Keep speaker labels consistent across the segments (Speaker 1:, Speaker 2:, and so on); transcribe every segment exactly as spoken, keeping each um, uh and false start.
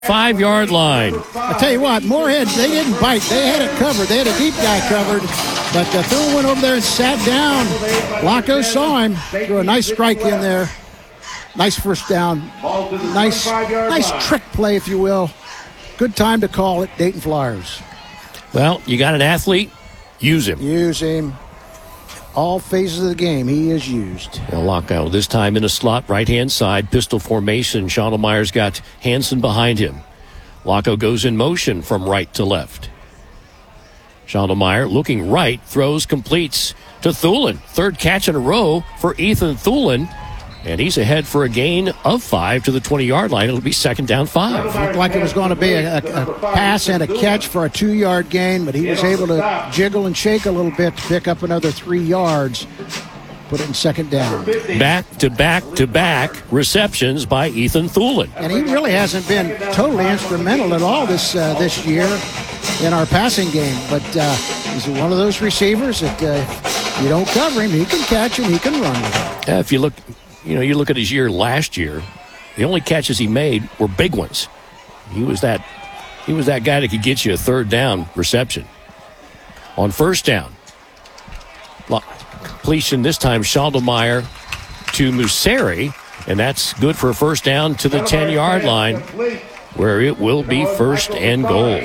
Speaker 1: Five-yard line.
Speaker 2: I tell you what, Moorhead, they didn't bite. They had it covered. They had a deep guy covered. But uh, Phil went over there and sat down. Locko saw him. Threw a nice strike in there. Nice first down. Nice, nice trick play, if you will. Good time to call it, Dayton Flyers.
Speaker 1: Well, you got an athlete, use him.
Speaker 2: Use him. All phases of the game, he is used.
Speaker 1: And Lockout this time in a slot, right-hand side, pistol formation. Schottelmeyer's got Hansen behind him. Locko goes in motion from right to left. Schottelmeyer looking right, throws, completes to Thulin. Third catch in a row for Ethan Thulin. And he's ahead for a gain of five to the twenty-yard line. It'll be second down five.
Speaker 2: Looked like it was going to be a, a, a pass and a catch for a two-yard gain, but he was able to jiggle and shake a little bit to pick up another three yards. Put it in second down.
Speaker 1: Back to back to back receptions by Ethan Thulin.
Speaker 2: And he really hasn't been totally instrumental at all this uh, this year in our passing game. But uh, he's one of those receivers that uh, you don't cover him, he can catch and he can run with it.
Speaker 1: Yeah, if you look... You know, you look at his year last year, the only catches he made were big ones. He was that he was that guy that could get you a third down reception. On first down, completion this time, Schottelmeyer to Museri, and that's good for a first down to the ten-yard line, where it will be first and goal.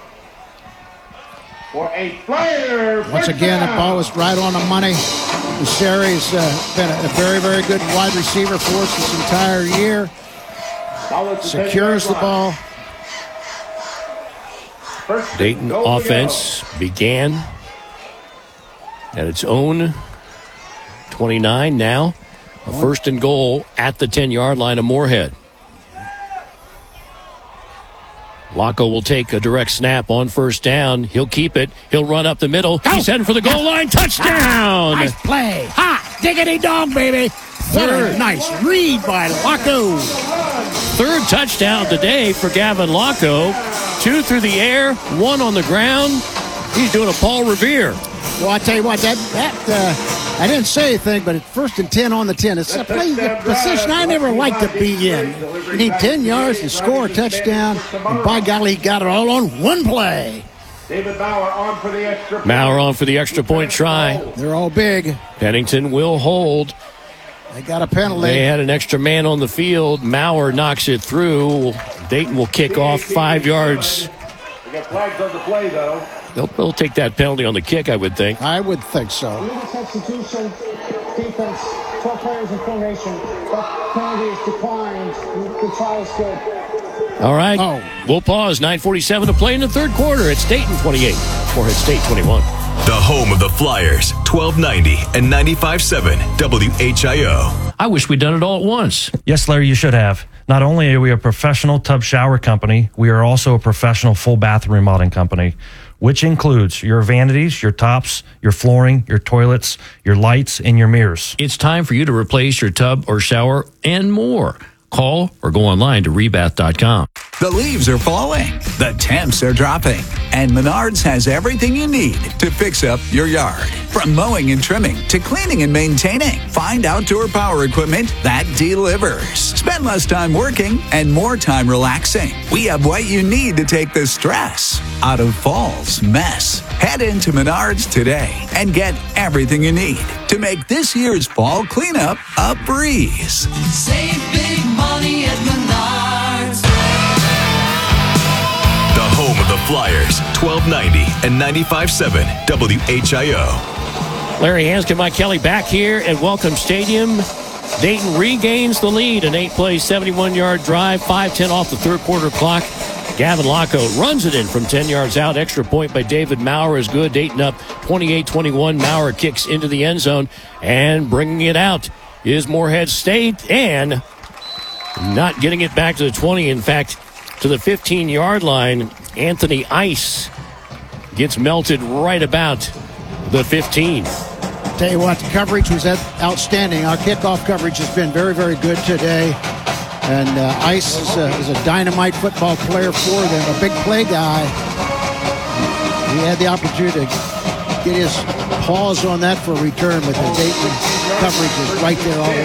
Speaker 2: Once again, the ball was right on the money. Museri's uh, been a very, very good wide receiver for us this entire year. Secures the ball.
Speaker 1: Dayton offense began at its own twenty-nine now. A first and goal at the ten-yard line of Moorhead. Locko will take a direct snap on first down. He'll keep it. He'll run up the middle. Go. He's heading for the goal line. Touchdown!
Speaker 2: Nice play. Ha! Diggity dog, baby. Third. Nice read by Locko.
Speaker 1: Third touchdown today for Gavin Locko. Two through the air, one on the ground. He's doing a Paul Revere.
Speaker 2: Well, I tell you what, that, that uh, I didn't say anything, but at first and ten on the ten. It's a play, the position I never like to be in. You need ten yards to score a touchdown, and by golly, he got it all on one play.
Speaker 3: David Maurer on for the extra point.
Speaker 1: Maurer on for the extra point try.
Speaker 2: They're all big.
Speaker 1: Pennington will hold.
Speaker 2: They got a penalty.
Speaker 1: They had an extra man on the field. Maurer knocks it through. Dayton will kick off five yards.
Speaker 3: We got flags on the play, though.
Speaker 1: They'll, they'll take that penalty on the kick, I would think.
Speaker 2: I would think so.
Speaker 4: Legal substitution, defense, twelve players in formation. That penalty is declined. The try is good.
Speaker 1: All right.
Speaker 2: Oh.
Speaker 1: We'll pause. nine forty-seven to play in the third quarter. It's Dayton twenty-eight. Moorhead State twenty-one.
Speaker 5: The home of the Flyers, twelve ninety and ninety-five point seven W H I O.
Speaker 1: I wish we'd done it all at once.
Speaker 6: Yes, Larry, you should have. Not only are we a professional tub shower company, we are also a professional full bathroom remodeling company, which includes your vanities, your tops, your flooring, your toilets, your lights, and your mirrors.
Speaker 1: It's time for you to replace your tub or shower and more. Call or go online to rebath dot com.
Speaker 7: The leaves are falling, the temps are dropping, and Menards has everything you need to fix up your yard. From mowing and trimming to cleaning and maintaining, find outdoor power equipment that delivers. Spend less time working and more time relaxing. We have what you need to take the stress out of fall's mess. Head into Menards today and get everything you need to make this year's fall cleanup a breeze.
Speaker 8: Save big money at Menards.
Speaker 5: The home of the Flyers, twelve ninety and ninety-five point seven W H I O.
Speaker 1: Larry Hanskin, Mike Kelly back here at Welcome Stadium. Dayton regains the lead. An eight-play, seventy-one-yard drive, five ten off the third quarter clock. Gavin Locko runs it in from ten yards out. Extra point by David Maurer is good. Dayton up twenty-eight twenty-one. Maurer kicks into the end zone, and bringing it out is Moorhead State, and not getting it back to the twenty. In fact, to the fifteen-yard line, Anthony Ice gets melted right about the fifteen.
Speaker 2: Tell you what, the coverage was outstanding. Our kickoff coverage has been very, very good today. And uh, Ice is a, is a dynamite football player for them, a big play guy. He had the opportunity to get his paws on that for a return, but the Dayton coverage is right there all over him.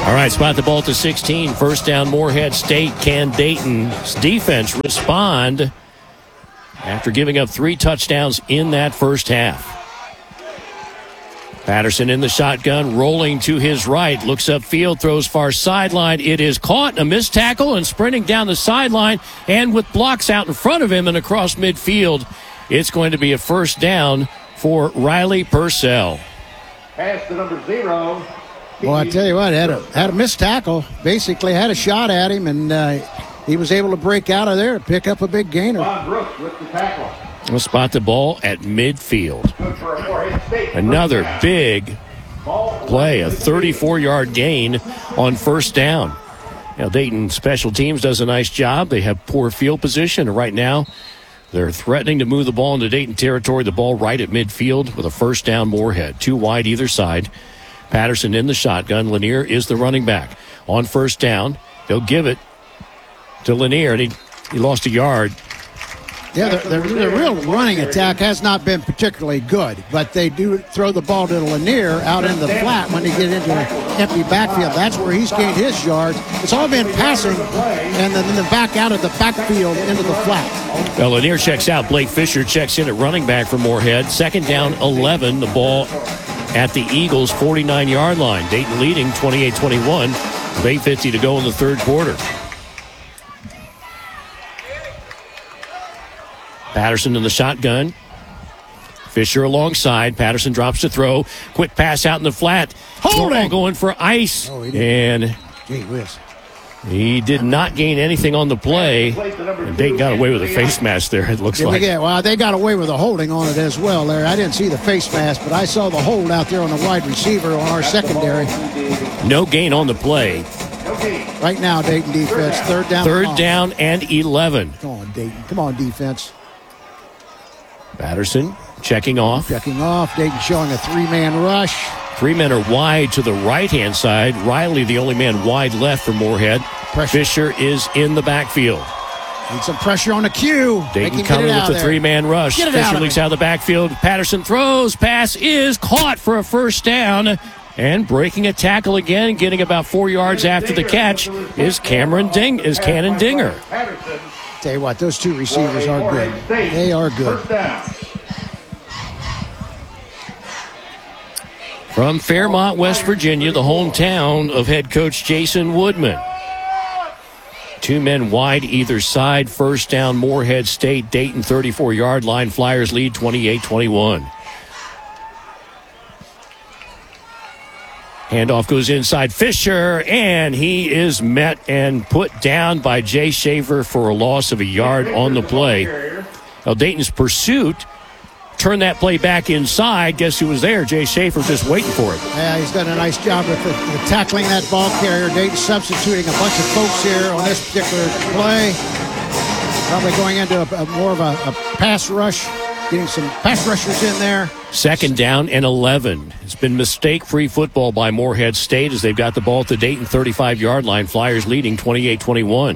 Speaker 1: All right, spot the ball at the sixteen. First down, Morehead State. Can Dayton's defense respond after giving up three touchdowns in that first half? Patterson in the shotgun, rolling to his right. Looks upfield, throws far sideline. It is caught, a missed tackle, and sprinting down the sideline. And with blocks out in front of him and across midfield, it's going to be a first down for Riley Purcell.
Speaker 3: Pass to number zero.
Speaker 2: Well, I tell you what, had a had a missed tackle. Basically had a shot at him, and uh, he was able to break out of there and pick up a big gainer.
Speaker 3: Von Brooks with the tackle.
Speaker 1: We'll spot the ball at midfield.
Speaker 3: Good for a Morehead State.
Speaker 1: Another big play, a thirty-four-yard gain on first down. Now, Dayton Special Teams does a nice job. They have poor field position, and right now they're threatening to move the ball into Dayton territory. The ball right at midfield with a first down, Morehead. Two wide either side. Patterson in the shotgun. Lanier is the running back. On first down, they'll give it to Lanier, and he, he lost a yard.
Speaker 2: Yeah, the, the, the real running attack has not been particularly good, but they do throw the ball to Lanier out in the flat when they get into an empty backfield. That's where he's gained his yards. It's all been passing, and then, then back out of the backfield into the flat.
Speaker 1: Well, Lanier checks out. Blake Fisher checks in at running back for Morehead. Second down, eleven. The ball at the Eagles' forty-nine-yard line. Dayton leading twenty-eight twenty-one with eight fifty to go in the third quarter. Patterson in the shotgun. Fisher alongside. Patterson drops to throw. Quick pass out in the flat. Holding. Going for ice.
Speaker 2: Oh,
Speaker 1: and
Speaker 2: gee whiz.
Speaker 1: He did not gain anything on the play. And Dayton got away with a face mask there, it looks
Speaker 2: Yeah,
Speaker 1: like.
Speaker 2: yeah, well, they got away with a holding on it as well there. I didn't see the face mask, but I saw the hold out there on the wide receiver on our secondary.
Speaker 1: No gain on the play.
Speaker 2: Right now, Dayton defense, third down.
Speaker 1: Third down and eleven.
Speaker 2: Come on, Dayton. Come on, defense.
Speaker 1: Patterson checking off.
Speaker 2: Checking off. Dayton showing a three-man rush.
Speaker 1: Three men are wide to the right-hand side. Riley, the only man wide left for Morehead.
Speaker 2: Pressure.
Speaker 1: Fisher is in the backfield.
Speaker 2: Need some pressure on the cue.
Speaker 1: Dayton coming with the three-man rush.
Speaker 2: Get it
Speaker 1: Fisher
Speaker 2: out of
Speaker 1: leaks
Speaker 2: there.
Speaker 1: out of the backfield. Patterson throws. Pass is caught for a first down. And breaking a tackle again, getting about four yards after the catch, is Cameron Ding is Cannon Dinger.
Speaker 2: Tell you what, those two receivers are good. They are good.
Speaker 1: From Fairmont, West Virginia, the hometown of head coach Jason Woodman. Two men wide either side. First down, Morehead State. Dayton thirty-four-yard line. Flyers lead twenty-eight twenty-one. Handoff goes inside Fisher, and he is met and put down by Jay Schaefer for a loss of a yard on the play. Well, Dayton's pursuit turned that play back inside. Guess who was there? Jay Schaefer just waiting for it.
Speaker 2: Yeah, he's done a nice job with, the, with tackling that ball carrier. Dayton substituting a bunch of folks here on this particular play. Probably going into a, a more of a, a pass rush, getting some pass rushers in there.
Speaker 1: Second down and eleven. It's been mistake-free football by Morehead State as they've got the ball at the Dayton thirty-five-yard line. Flyers leading twenty-eight twenty-one.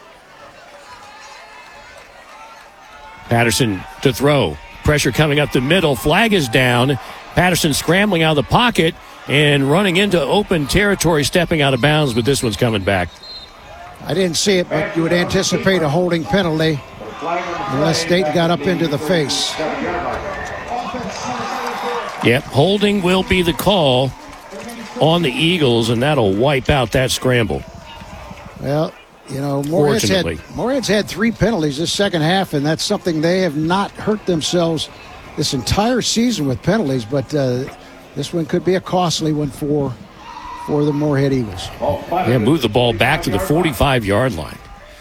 Speaker 1: Patterson to throw. Pressure coming up the middle. Flag is down. Patterson scrambling out of the pocket and running into open territory, stepping out of bounds, but this one's coming back.
Speaker 2: I didn't see it, but you would anticipate a holding penalty unless Dayton got up into the face.
Speaker 1: Yep, holding will be the call on the Eagles, and that'll wipe out that scramble.
Speaker 2: Well, you know, Morehead's had,
Speaker 1: Fortunately.
Speaker 2: Morehead's had three penalties this second half, and that's something they have not hurt themselves this entire season with penalties, but uh, this one could be a costly one for for the Morehead Eagles.
Speaker 1: Yeah, move the ball back to the forty-five-yard line.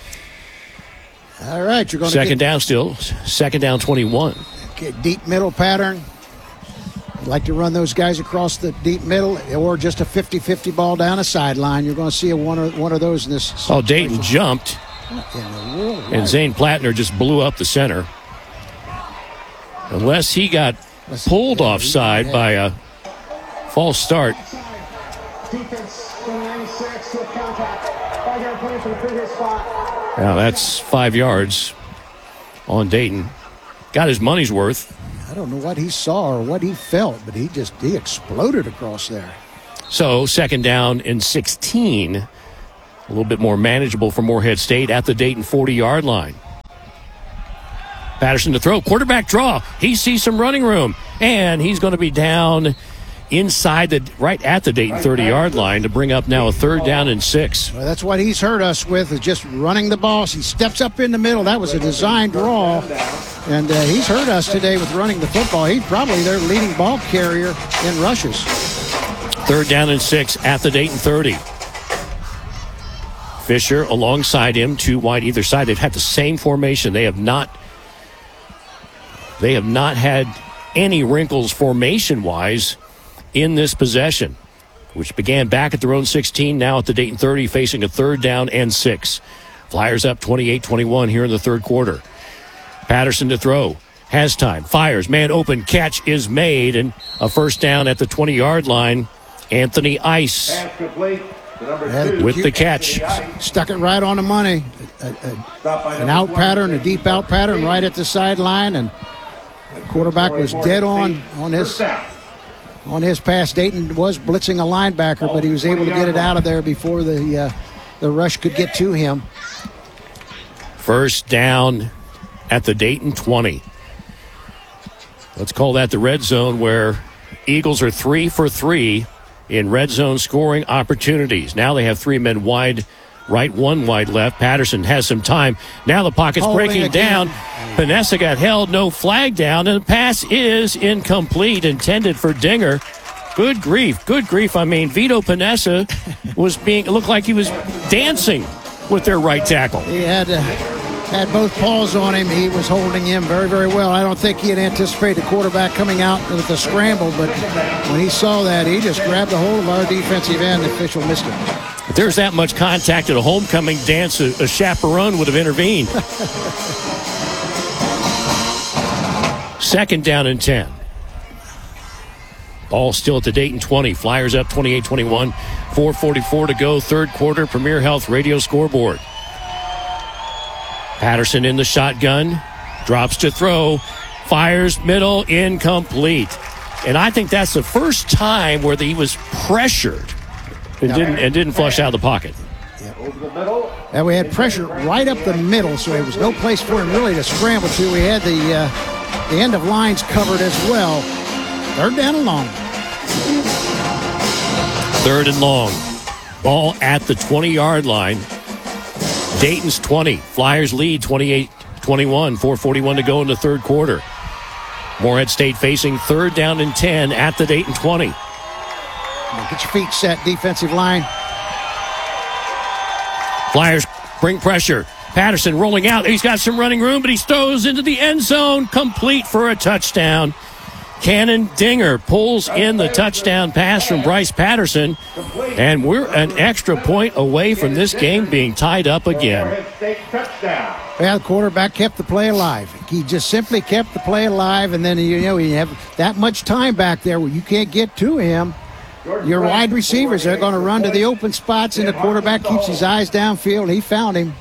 Speaker 2: All right, you're going to
Speaker 1: Second down still. Second down twenty-one.
Speaker 2: get deep middle pattern. I'd like to run those guys across the deep middle or just a fifty-fifty ball down a sideline. You're going to see a one, or, one of those in this.
Speaker 1: Oh, Dayton jumped,
Speaker 2: What in the world?
Speaker 1: and Zane Plattner just blew up the center. Unless he got pulled offside by a false start.
Speaker 4: Defense from ninety-six with contact. Five-yard play for the previous spot.
Speaker 1: Now that's five yards on Dayton. Got his money's worth.
Speaker 2: I don't know what he saw or what he felt, but he just he exploded across there.
Speaker 1: So second down and sixteen. A little bit more manageable for Morehead State at the Dayton forty-yard line. Patterson to throw. Quarterback draw. He sees some running room. And he's going to be down inside the, right at the Dayton thirty-yard line to bring up now a third down and six.
Speaker 2: Well, that's what he's hurt us with, is just running the ball. He steps up in the middle. That was a design draw. And uh, he's hurt us today with running the football. He's probably their leading ball carrier in rushes.
Speaker 1: Third down and six at the Dayton thirty. Fisher alongside him, two wide either side. They've had the same formation. They have not they have not had any wrinkles formation-wise in this possession, which began back at their own sixteen, now at the Dayton thirty, facing a third down and six. Flyers up twenty-eight twenty-one here in the third quarter. Patterson to throw. Has time. Fires. Man open. Catch is made. And a first down at the twenty-yard line. Anthony Ice with the catch.
Speaker 2: Stuck it right on the money. A, a, an out pattern, a deep out pattern right at the sideline. And the quarterback was dead on on his, on his pass. Dayton was blitzing a linebacker, but he was able to get it out of there before the, uh, the rush could get to him.
Speaker 1: First down at the Dayton twenty. Let's call that the red zone, where Eagles are three for three in red zone scoring opportunities. Now they have three men wide right, one wide left. Patterson has some time. Now the pocket's
Speaker 2: Holding
Speaker 1: breaking
Speaker 2: again.
Speaker 1: down. Panessa got held, no flag down, and the pass is incomplete, intended for Dinger. Good grief, good grief. I mean, Vito Panessa was being, it looked like he was dancing with their right tackle.
Speaker 2: He had uh, had both paws on him. He was holding him very, very well. I don't think he had anticipated the quarterback coming out with a scramble, but when he saw that, he just grabbed a hold of our defensive end. The official missed it.
Speaker 1: If there's that much contact at a homecoming dance, a, a chaperone would have intervened. Second down and ten. Ball still at the Dayton twenty. Flyers up twenty-eight twenty-one. four forty-four to go. Third quarter. Premier Health Radio scoreboard. Patterson in the shotgun. Drops to throw. Fires middle. Incomplete. And I think that's the first time where he was pressured and didn't, and didn't flush out of the pocket.
Speaker 2: And we had pressure right up the middle, so there was no place for him really to scramble to. We had the, uh, the end of lines covered as well. Third down and long.
Speaker 1: Third and long. Ball at the twenty-yard line. Dayton's twenty. Flyers lead twenty-eight twenty-one. four forty-one to go in the third quarter. Morehead State facing third down and ten at the Dayton twenty.
Speaker 2: Get your feet set, defensive line.
Speaker 1: Flyers bring pressure. Patterson rolling out. He's got some running room, but he throws into the end zone. Complete for a touchdown. Cannon Dinger pulls in the touchdown pass from Bryce Patterson. And we're an extra point away from this game being tied up again.
Speaker 2: Well, the quarterback kept the play alive. He just simply kept the play alive, and then, you know, you have that much time back there where you can't get to him. Your wide receivers are going to run to the open spots, and the quarterback keeps his eyes downfield. He found him.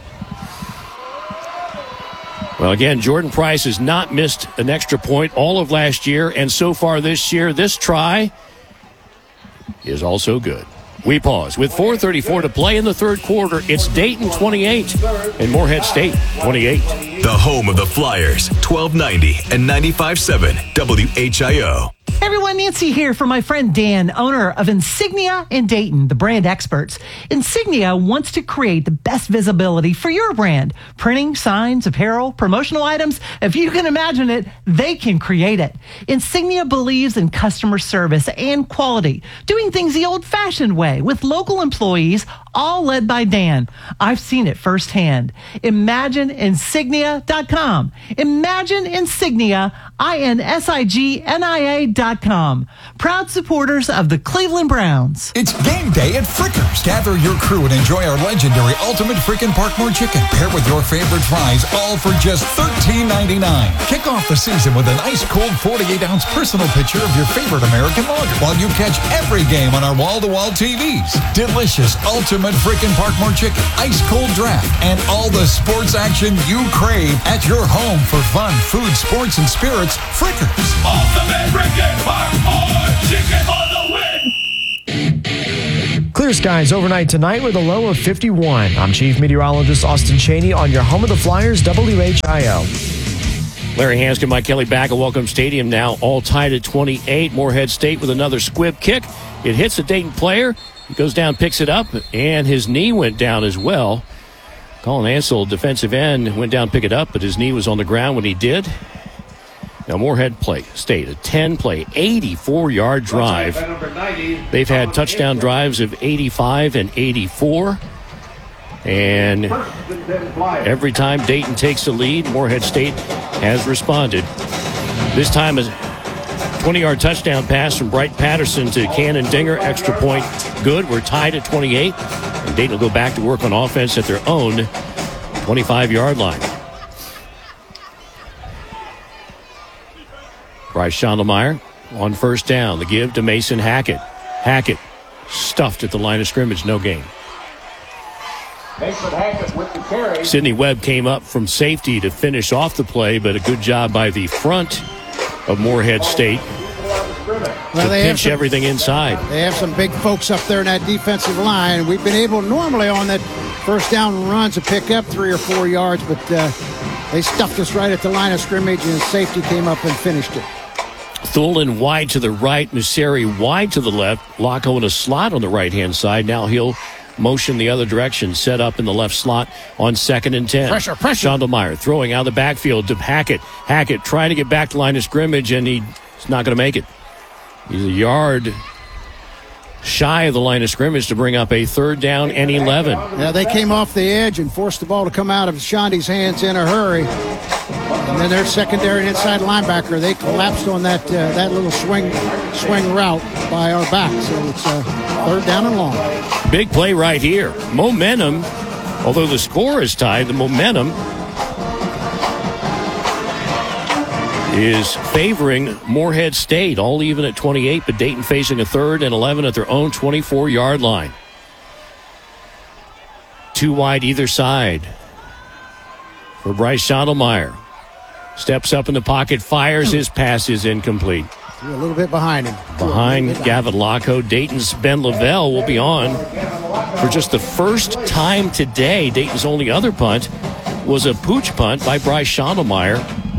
Speaker 1: Well, again, Jordan Price has not missed an extra point all of last year, and so far this year, this try is also good. We pause. With four thirty-four to play in the third quarter, it's Dayton twenty-eight and Morehead State twenty-eight.
Speaker 5: The home of the Flyers, twelve ninety and ninety-five point seven W H I O.
Speaker 9: Hey everyone, Nancy here for my friend Dan, owner of Insignia in Dayton, the brand experts. Insignia wants to create the best visibility for your brand. Printing, signs, apparel, promotional items. If you can imagine it, they can create it. Insignia believes in customer service and quality, doing things the old-fashioned way with local employees, all led by Dan. I've seen it firsthand. Imagine Insignia dot com. Imagine Insignia, I N S I G N I A dot com. Proud supporters of the Cleveland Browns.
Speaker 10: It's game day at Frickers. Gather your crew and enjoy our legendary Ultimate Frickin' Parkmore Chicken, paired with your favorite fries, all for just thirteen ninety-nine. Kick off the season with an ice-cold forty-eight ounce personal picture of your favorite American lager, while you catch every game on our wall-to-wall T Vs. Delicious Ultimate Frickin' Parkmore Chicken, ice-cold draft, and all the sports action you crave at your home for fun, food, sports, and spirits. Frickers.
Speaker 8: Ultimate Frickin' Parkmore Chicken for the win!
Speaker 11: Clear skies overnight tonight with a low of fifty-one. I'm Chief Meteorologist Austin Cheney on your home of the Flyers, W H I O.
Speaker 1: Larry Hanskin, Mike Kelly back at Welcome Stadium now, all tied at twenty-eight. Morehead State with another squib kick. It hits the Dayton player. He goes down, picks it up, and his knee went down as well. Colin Ansel, defensive end, went down, pick it up, but his knee was on the ground when he did. Now Morehead play State, a ten-play, eighty-four-yard drive. They've had touchdown drives of eighty-five and eighty-four. And every time Dayton takes the lead, Morehead State has responded. This time a twenty-yard touchdown pass from Bright Patterson to Cannon Dinger. Extra point good. We're tied at twenty-eight. And Dayton will go back to work on offense at their own twenty-five-yard line. Bryce Schondelmeyer on first down. The give to Mason Hackett. Hackett stuffed at the line of scrimmage. No gain.
Speaker 3: Mason Hackett with the carry.
Speaker 1: Sidney Webb came up from safety to finish off the play, but a good job by the front of Morehead State
Speaker 2: Well,
Speaker 1: to
Speaker 2: they have
Speaker 1: pinch
Speaker 2: some,
Speaker 1: everything inside.
Speaker 2: They have some big folks up there in that defensive line. We've been able normally on that first down run to pick up three or four yards, but uh, they stuffed us right at the line of scrimmage, and safety came up and finished it.
Speaker 1: Thulin wide to the right, Museri wide to the left, Locko in a slot on the right-hand side. Now he'll motion the other direction, set up in the left slot on second and ten.
Speaker 2: Pressure, pressure.
Speaker 1: Schondelmeyer throwing out of the backfield to Hackett. Hackett trying to get back to line of scrimmage, and he's not going to make it. He's a yard shy of the line of scrimmage to bring up a third down and eleven.
Speaker 2: Yeah, they came off the edge and forced the ball to come out of Shondy's hands in a hurry. And then their secondary and inside linebacker, they collapsed on that uh, that little swing swing route by our back. So it's a third down and long.
Speaker 1: Big play right here. Momentum, although the score is tied, the momentum is favoring Morehead State, all even at twenty-eight, but Dayton facing a third and eleven at their own twenty-four-yard line. Two wide either side for Bryce Schondelmeyer. Steps up in the pocket, fires. His pass is incomplete.
Speaker 2: A little bit behind him.
Speaker 1: Behind Gavin Locko. Dayton's Ben Lavelle will be on for just the first time today. Dayton's only other punt was a pooch punt by Bryce Schondelmeyer.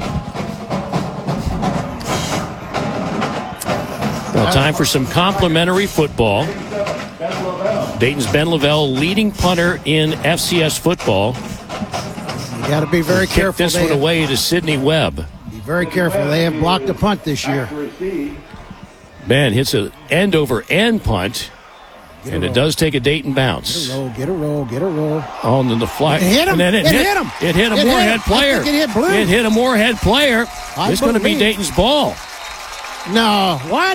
Speaker 1: Now time for some complimentary football. Dayton's Ben Lavelle, leading punter in F C S football.
Speaker 2: You got to be very
Speaker 1: Kick
Speaker 2: careful.
Speaker 1: This
Speaker 2: They
Speaker 1: one
Speaker 2: have-
Speaker 1: away to Sidney Webb.
Speaker 2: Be very careful. They have blocked a punt this year.
Speaker 1: Ben hits an end over end punt, and it does take a Dayton bounce.
Speaker 2: Get a roll, get a roll, get a roll.
Speaker 1: On the fly.
Speaker 2: It hit him.
Speaker 1: And then
Speaker 2: It hit him.
Speaker 1: It hit a
Speaker 2: It hit
Speaker 1: Morehead
Speaker 2: him. I
Speaker 1: player.
Speaker 2: think it hit Blue.
Speaker 1: It hit a Morehead player.
Speaker 2: I
Speaker 1: It's going to be
Speaker 2: believe.
Speaker 1: Dayton's ball.
Speaker 2: No, what?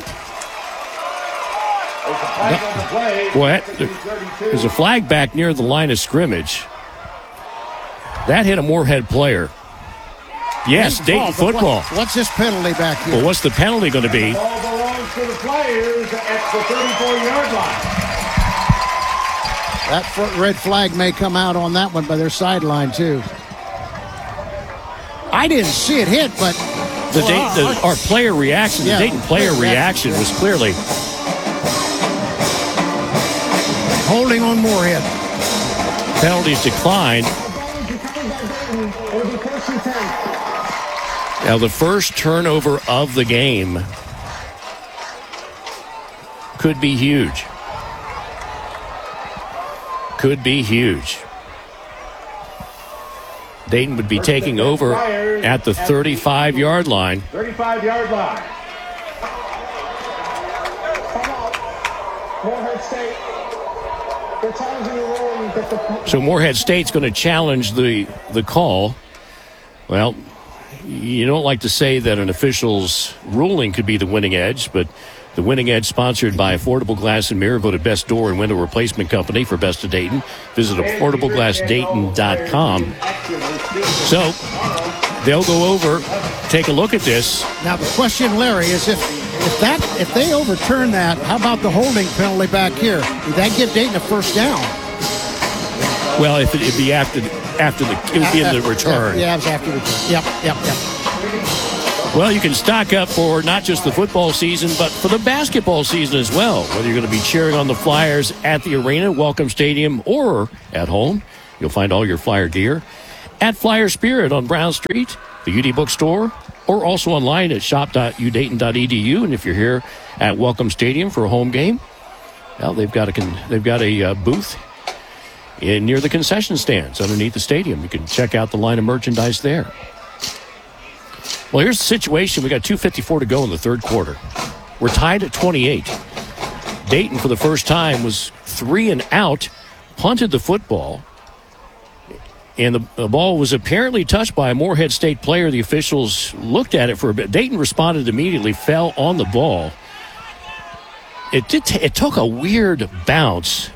Speaker 1: Boy, there's a flag back near the line of scrimmage. That hit a Morehead player. Yes, Dayton
Speaker 2: But what-
Speaker 1: football.
Speaker 2: What's this penalty back here?
Speaker 1: Well, what's the penalty going to be?
Speaker 3: Ball belongs to the players at the thirty-four-yard line.
Speaker 2: That fr- red flag may come out on that one by their sideline, too. I didn't see it hit, but
Speaker 1: The, Dayton, the our player reaction, the
Speaker 2: Yeah.
Speaker 1: Dayton player
Speaker 2: Yeah.
Speaker 1: reaction was clearly
Speaker 2: holding on Moorhead.
Speaker 1: penalties declined. Now the first turnover of the game could be huge. Could be huge. Dayton would be taking over at the thirty-five-yard line.
Speaker 3: thirty-five-yard line.
Speaker 4: Morehead State, they're challenging the rule. You get the
Speaker 1: So Morehead State's going to challenge the, the call. Well, you don't like to say that an official's ruling could be the winning edge, but the winning edge, sponsored by Affordable Glass and Mirror, voted best door and window replacement company for Best of Dayton. Visit affordable glass dayton dot com. So they'll go over, take a look at this.
Speaker 2: Now the question, Larry, is if if that if they overturn that, how about the holding penalty back here? Would that give Dayton a first down?
Speaker 1: Well, if it, it'd be after the, after the it would be in the return.
Speaker 2: Yeah, it was after the return. Yep, yep, yep.
Speaker 1: Well, you can stock up for not just the football season, but for the basketball season as well. Whether you're going to be cheering on the Flyers at the arena, Welcome Stadium, or at home, you'll find all your Flyer gear at Flyer Spirit on Brown Street, the U D Bookstore, or also online at shop dot u dayton dot e d u. And if you're here at Welcome Stadium for a home game, well, they've got a con- they've got a uh, booth in near the concession stands underneath the stadium. You can check out the line of merchandise there. Well, here's the situation. We got two fifty-four to go in the third quarter. We're tied at twenty-eight. Dayton, for the first time, was three and out, punted the football, and the, the ball was apparently touched by a Morehead State player. The officials looked at it for a bit. Dayton responded immediately, fell on the ball. It did. T- it took a weird bounce,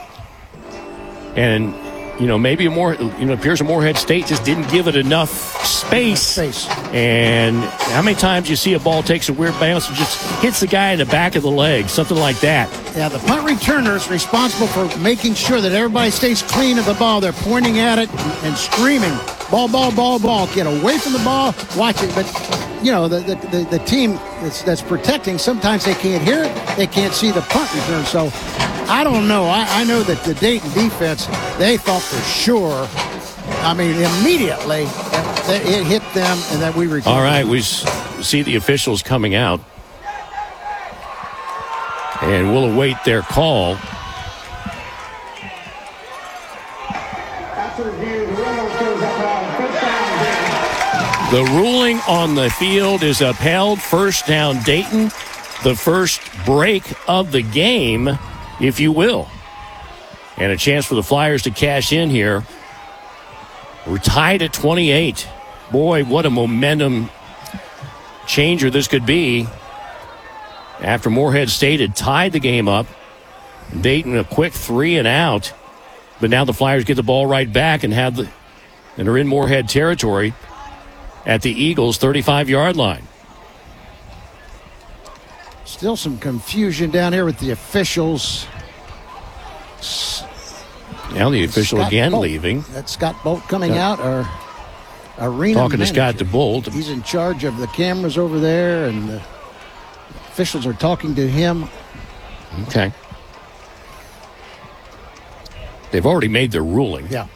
Speaker 1: and you know maybe a more you know it appears a Morehead State just didn't give it enough space.
Speaker 2: Space.
Speaker 1: And how many times you see a ball takes a weird bounce and just hits the guy in the back of the leg, something like that.
Speaker 2: Yeah, the punt returner is responsible for making sure that everybody stays clean of the ball. They're pointing at it and screaming, ball, ball, ball, ball. Get away from the ball, watch it. But, you know, the, the, the, the team that's, that's protecting, sometimes they can't hear it. They can't see the punt return. So, I don't know. I, I know that the Dayton defense, they thought for sure, I mean, immediately, that it hit them and that we recovered.
Speaker 1: All right, we see the officials coming out. And we'll await their call. The ruling on the field is upheld. First down, Dayton. The first break of the game, if you will. And a chance for the Flyers to cash in here. We're tied at twenty-eight. Boy, what a momentum changer this could be. After Morehead State had tied the game up, Dayton a quick three and out. But now the Flyers get the ball right back and have the and are in Morehead territory at the Eagles' thirty-five-yard line.
Speaker 2: Still some confusion down here with the officials.
Speaker 1: Now the official
Speaker 2: Scott
Speaker 1: again
Speaker 2: Bolt.
Speaker 1: leaving.
Speaker 2: That's Scott Bolt coming
Speaker 1: Yeah.
Speaker 2: out, our arena
Speaker 1: Talking
Speaker 2: manager.
Speaker 1: to Scott DeBolt.
Speaker 2: He's in charge of the cameras over there, and the officials are talking to him.
Speaker 1: Okay. They've already made their ruling.
Speaker 2: Yeah.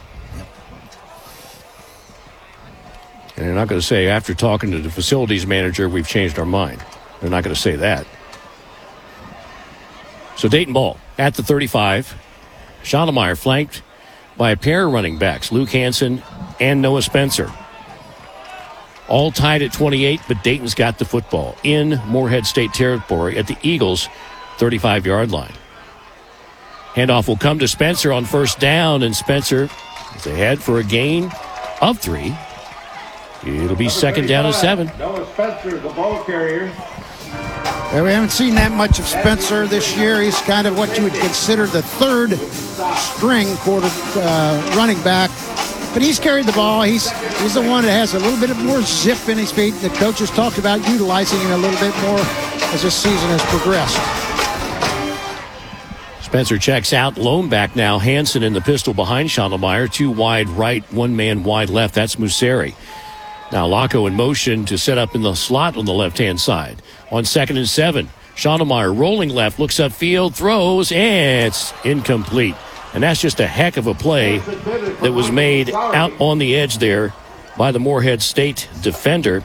Speaker 1: And they're not going to say, after talking to the facilities manager, we've changed our mind. They're not going to say that. So Dayton ball at the thirty-five. Schoenemeyer flanked by a pair of running backs, Luke Hansen and Noah Spencer. All tied at twenty-eight, but Dayton's got the football in Morehead State territory at the Eagles' thirty-five-yard line. Handoff will come to Spencer on first down, and Spencer is ahead for a gain of three. It'll be second down and seven.
Speaker 3: Noah Spencer, the ball carrier.
Speaker 2: Yeah, we haven't seen that much of Spencer this year. He's kind of what you would consider the third string quarter uh, running back. But he's carried the ball. He's he's the one that has a little bit more zip in his feet. The coaches talked about utilizing him a little bit more as this season has progressed.
Speaker 1: Spencer checks out. Lone back now. Hansen in the pistol behind Schoenemeyer. Two wide right, one man wide left. That's Museri. Now Laco in motion to set up in the slot on the left-hand side. On second and seven, Schoenemeyer rolling left, looks upfield, throws, and it's incomplete. And that's just a heck of a play that was made out on the edge there by the Morehead State defender.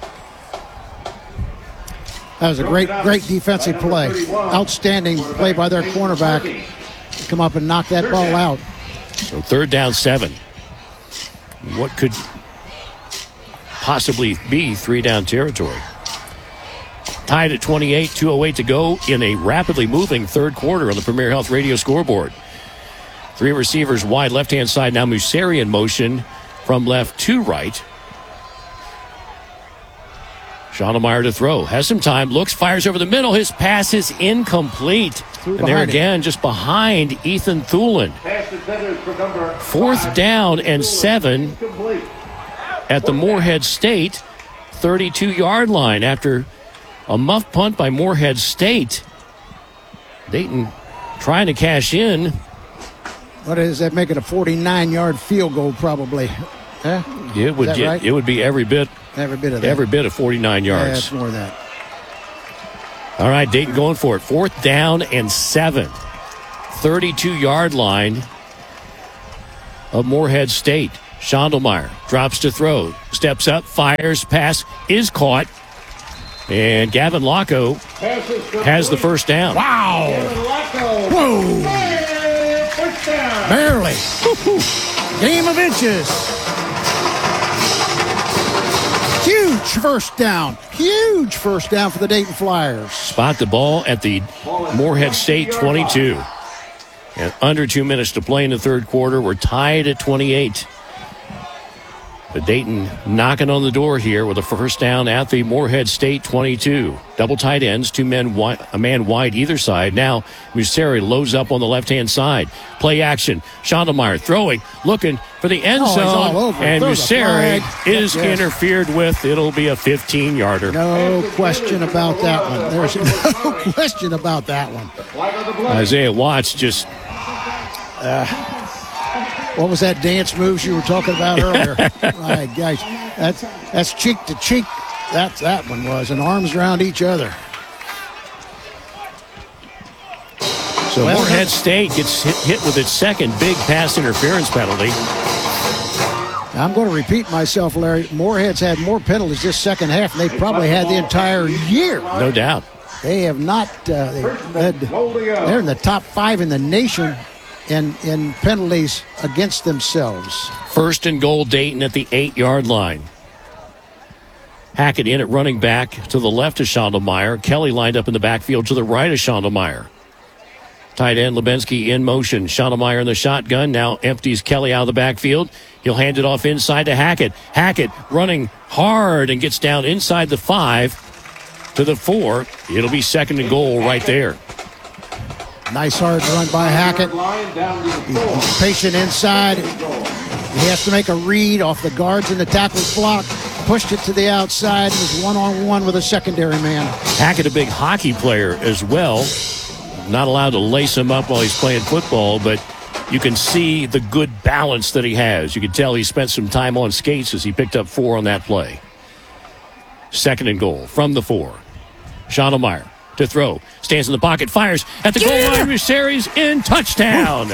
Speaker 2: That was a great, great defensive play. Outstanding play by their cornerback to come up and knock that ball out.
Speaker 1: So third down, seven. What could possibly be three down territory? Tied at twenty-eight, two oh eight to go in a rapidly moving third quarter on the Premier Health Radio scoreboard. Three receivers wide left-hand side. Now Museri in motion from left to right. Schoenemeyer to throw. Has some time. Looks, fires over the middle. His pass is incomplete. And there again, just behind Ethan Thulin. Fourth down and seven at the Morehead State thirty-two-yard line after a muff punt by Morehead State. Dayton trying to cash in.
Speaker 2: What is that? Make it a forty-nine-yard field goal, probably. Huh?
Speaker 1: It would
Speaker 2: Is that
Speaker 1: get,
Speaker 2: right?
Speaker 1: it would be every bit
Speaker 2: Every bit of that.
Speaker 1: Every bit of forty-nine
Speaker 2: Yeah,
Speaker 1: yards.
Speaker 2: it's more than that.
Speaker 1: All right, Dayton going for it. Fourth down and seven. thirty-two-yard line of Morehead State. Schondelmeyer drops to throw. Steps up, fires, pass is caught. And Gavin Locko has the first down.
Speaker 2: Wow. Whoa. Barely. Game of inches. Huge first down. Huge first down for the Dayton Flyers.
Speaker 1: Spot the ball at the Morehead State twenty-two. And under two minutes to play in the third quarter. We're tied at twenty-eight. But Dayton knocking on the door here with a first down at the Morehead State twenty-two. Double tight ends, two men, wide, a man wide either side. Now Museri loads up on the left-hand side. Play action. Schondelmeyer throwing, looking for the end
Speaker 2: Oh, he's
Speaker 1: zone.
Speaker 2: all over it.
Speaker 1: And
Speaker 2: Throw the
Speaker 1: Museri
Speaker 2: flag.
Speaker 1: is
Speaker 2: Yes.
Speaker 1: interfered with. It'll be a fifteen-yarder.
Speaker 2: No question about that one. There's no question about that one.
Speaker 1: Isaiah Watts just...
Speaker 2: Uh, what was that dance moves you were talking about earlier? My gosh, that's that's cheek to cheek. That's that one was, and arms around each other.
Speaker 1: So
Speaker 2: Well,
Speaker 1: Morehead State gets hit, hit with its second big pass interference penalty.
Speaker 2: I'm going to repeat myself, Larry. Morehead's had more penalties this second half than they probably had the entire year.
Speaker 1: No doubt.
Speaker 2: They have not. Uh, they led, they're in the top five in the nation in in penalties against themselves.
Speaker 1: First and goal, Dayton at the eight-yard line. Hackett in at running back to the left of Schondelmeyer. Kelly lined up in the backfield to the right of Schondelmeyer. Tight end Lebensky in motion. Schondelmeyer in the shotgun. Now empties Kelly out of the backfield. He'll hand it off inside to Hackett. Hackett running hard and gets down inside the five to the four. It'll be second and goal right there.
Speaker 2: Nice hard run by Hackett. He's patient inside. He has to make a read off the guards in the tackler's block. Pushed it to the outside. Was one-on-one with a secondary man.
Speaker 1: Hackett, a big hockey player as well. Not allowed to lace him up while he's playing football, but you can see the good balance that he has. You can tell he spent some time on skates as he picked up four on that play. Second and goal from the four. Schondelmeyer to throw. Stands in the pocket, fires at the goal line. Museri's in, touchdown.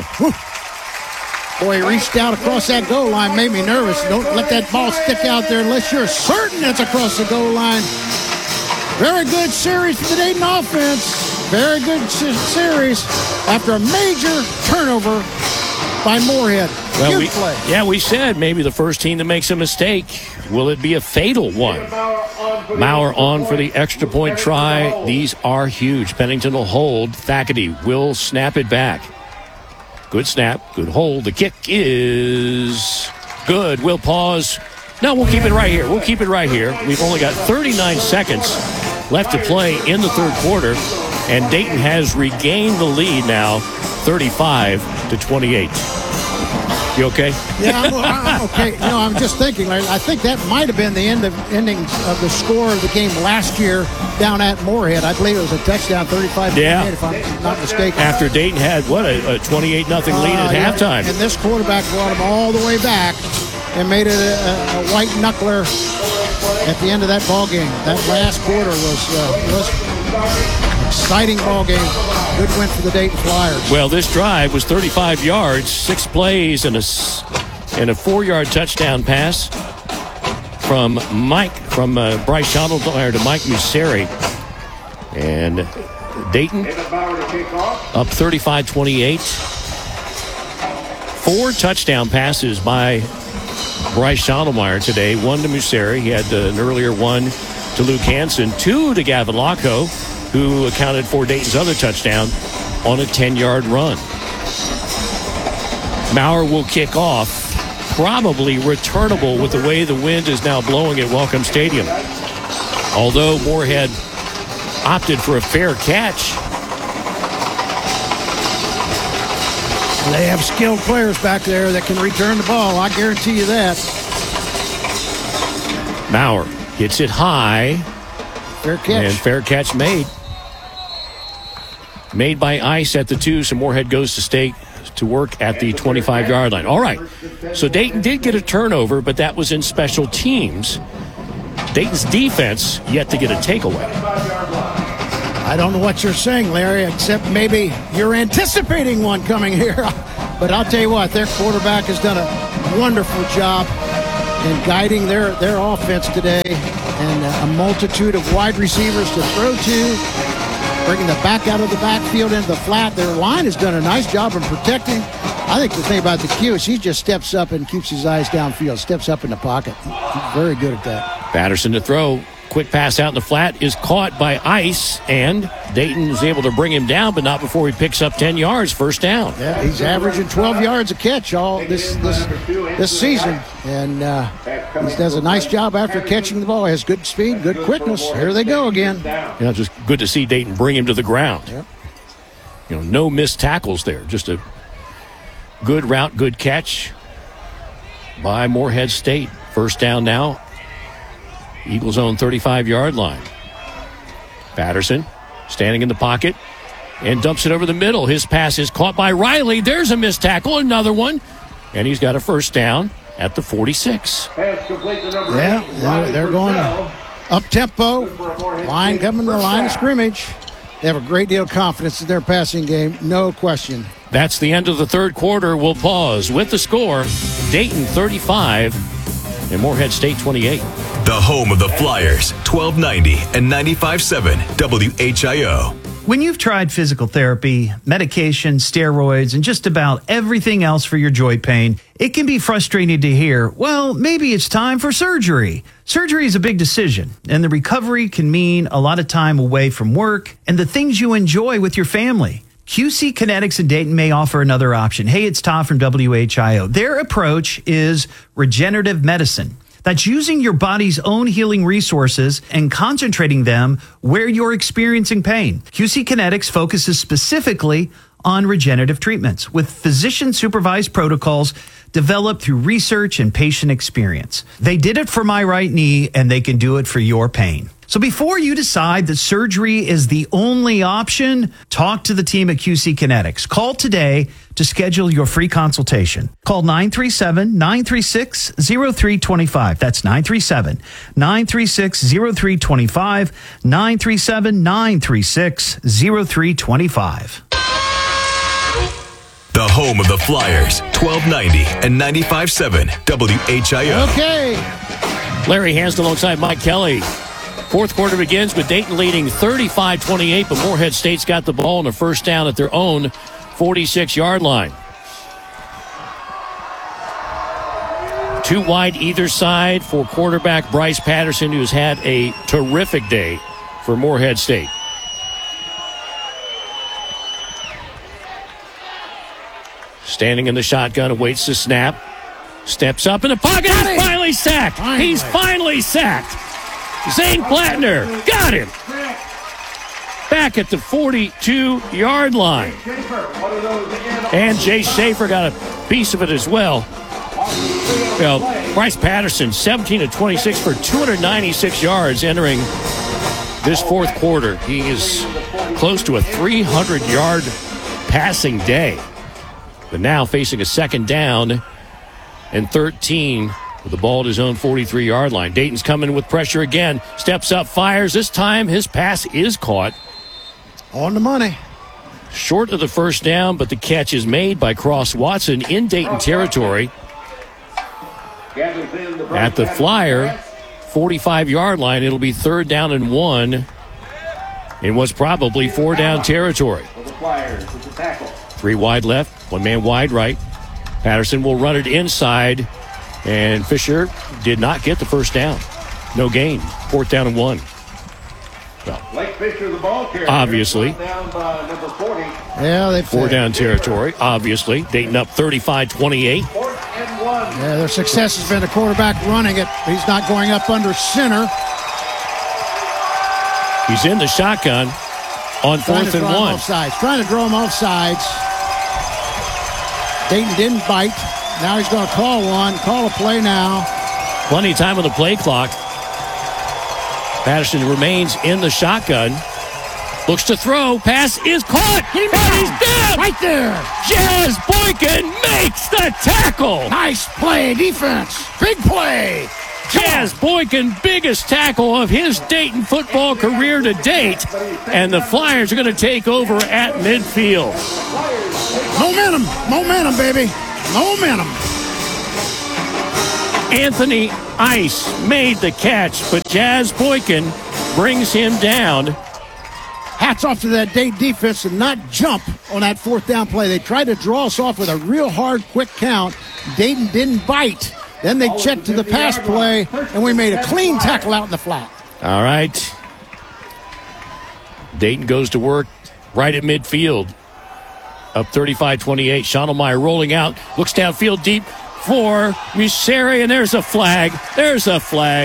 Speaker 2: Boy, he reached out across that goal line, made me nervous. Don't let that ball stick out there unless you're certain it's across the goal line. Very good series for the Dayton offense. Very good series after a major turnover by Morehead.
Speaker 1: Well,
Speaker 2: Huge
Speaker 1: we,
Speaker 2: play.
Speaker 1: yeah, we said maybe the first team that makes a mistake. Will it be a fatal one? Maurer on for the extra point try. These are huge. Pennington will hold. Thackerty will snap it back. Good snap. Good hold. The kick is good. We'll pause. No, we'll keep it right here. We'll keep it right here. We've only got thirty-nine seconds left to play in the third quarter. And Dayton has regained the lead now, thirty-five to twenty-eight. You okay?
Speaker 2: Yeah, I'm, I'm okay. You know, I'm just thinking, Larry, I think that might have been the end of endings of the score of the game last year down at Morehead. I believe it was a touchdown, thirty-five to
Speaker 1: Yeah.
Speaker 2: twenty-eight, if I'm not mistaken.
Speaker 1: After Dayton had, what, a, a twenty-eight nothing lead
Speaker 2: Uh,
Speaker 1: at
Speaker 2: yeah.
Speaker 1: halftime.
Speaker 2: And this quarterback brought him all the way back and made it a, a white knuckler at the end of that ball game. That last quarter was uh, was an exciting ball game. Good win for the Dayton Flyers.
Speaker 1: Well, this drive was thirty-five yards, six plays, and a, s- and a four-yard touchdown pass from Mike, from uh, Bryce Schondelmeyer to Mike Museri. And Dayton up thirty-five twenty-eight. Four touchdown passes by Bryce Schondelmeyer today. One to Museri. He had uh, an earlier one to Luke Hansen. Two to Gavin Locko, who accounted for Dayton's other touchdown on a ten-yard run. Maurer will kick off. Probably returnable with the way the wind is now blowing at Welcome Stadium. Although Morehead opted for a fair catch.
Speaker 2: They have skilled players back there that can return the ball. I guarantee you that.
Speaker 1: Maurer hits it high.
Speaker 2: Fair catch.
Speaker 1: And fair catch made. Made by Ice at the two, so Morehead goes to stay to work at the twenty-five-yard line. All right, so Dayton did get a turnover, but that was in special teams. Dayton's defense yet to get a takeaway.
Speaker 2: I don't know what you're saying, Larry, except maybe you're anticipating one coming here. But I'll tell you what, their quarterback has done a wonderful job in guiding their, their offense today, and a multitude of wide receivers to throw to, bringing the back out of the backfield into the flat. Their line has done a nice job in protecting. I think the thing about the Q is he just steps up and keeps his eyes downfield, steps up in the pocket. He's very good at that.
Speaker 1: Patterson to throw. Quick pass out in the flat is caught by Ice, and Dayton is able to bring him down, but not before he picks up ten yards, first down.
Speaker 2: Yeah, he's averaging twelve yards a catch all this this this season, and uh, he does a nice job after catching the ball. He has good speed, good quickness. Here they go again.
Speaker 1: Yeah, just good to see Dayton bring him to the ground.
Speaker 2: Yep.
Speaker 1: You know, no missed tackles there. Just a good route, good catch by Morehead State. First down now. Eagles own thirty-five-yard line. Patterson standing in the pocket and dumps it over the middle. His pass is caught by Riley. There's a missed tackle, another one. And he's got a first down at the forty-six.
Speaker 2: Yeah, they're, they're going up-tempo. Line coming to the line of scrimmage. They have a great deal of confidence in their passing game, no question.
Speaker 1: That's the end of the third quarter. We'll pause with the score. Dayton thirty-five and Morehead State twenty-eight.
Speaker 5: The home of the Flyers, twelve ninety and ninety-five point seven W H I O.
Speaker 12: When you've tried physical therapy, medication, steroids, and just about everything else for your joint pain, it can be frustrating to hear, well, maybe it's time for surgery. Surgery is a big decision, and the recovery can mean a lot of time away from work and the things you enjoy with your family. Q C Kinetics in Dayton may offer another option. Hey, it's Todd from W H I O. Their approach is regenerative medicine. That's using your body's own healing resources and concentrating them where you're experiencing pain. Q C Kinetics focuses specifically on regenerative treatments with physician-supervised protocols developed through research and patient experience. They did it for my right knee, and they can do it for your pain. So before you decide that surgery is the only option, talk to the team at Q C Kinetics. Call today to schedule your free consultation. Call nine three seven, nine three six, zero three two five. That's nine three seven, nine three six, zero three two five, nine three seven, nine three six, zero three two five.
Speaker 5: The home of the Flyers, twelve ninety and ninety-five point seven W H I O.
Speaker 2: Okay.
Speaker 1: Larry Hansden alongside Mike Kelly. Fourth quarter begins with Dayton leading thirty-five twenty-eight, but Morehead State's got the ball on a first down at their own forty-six-yard line. Two wide either side for quarterback Bryce Patterson, who's had a terrific day for Morehead State. Standing in the shotgun, awaits the snap. Steps up in the pocket. He's finally sacked.
Speaker 2: Finally.
Speaker 1: He's finally sacked. Zane Plattner got him. Back at the forty-two-yard line. And Jay Schaefer got a piece of it as well. Well, Bryce Patterson, seventeen of twenty-six for two hundred ninety-six yards entering this fourth quarter. He is close to a three hundred-yard passing day. But now facing a second down and thirteen with the ball at his own forty-three-yard line. Dayton's coming with pressure again. Steps up, fires. This time his pass is caught.
Speaker 2: On the money.
Speaker 1: Short of the first down, but the catch is made by Cross Watson in Dayton territory. At the Flyer forty-five-yard line, it'll be third down and one in what's probably four-down territory. Three wide left, one man wide right. Patterson will run it inside, and Fisher did not get the first down. No gain. Fourth down and one. Well, obviously.
Speaker 2: Yeah, they
Speaker 1: Four down territory, obviously. Dayton up thirty-five twenty-eight.
Speaker 2: Yeah, their success has been the quarterback running it. He's not going up under center.
Speaker 1: He's in the shotgun on fourth and one.
Speaker 2: Off sides. Trying to draw him off sides. Dayton didn't bite. Now he's going to call one. Call a play now.
Speaker 1: Plenty of time on the play clock. Patterson remains in the shotgun. Looks to throw. Pass is caught. And he's down.
Speaker 2: Right there.
Speaker 1: Jazz Boykin makes the tackle.
Speaker 2: Nice play, defense. Big play.
Speaker 1: Jazz Boykin, biggest tackle of his Dayton football career to date. And the Flyers are going to take over at midfield.
Speaker 2: Momentum, momentum, baby. Momentum.
Speaker 1: Anthony Ice made the catch, but Jazz Boykin brings him down.
Speaker 2: Hats off to that Dayton defense to not jump on that fourth down play. They tried to draw us off with a real hard, quick count. Dayton didn't bite. Then they checked to the pass play, and we made a clean tackle out in the flat.
Speaker 1: All right. Dayton goes to work right at midfield. Up thirty-five twenty-eight. Schonelmeyer rolling out. Looks downfield deep for Museri, and there's a flag. There's a flag.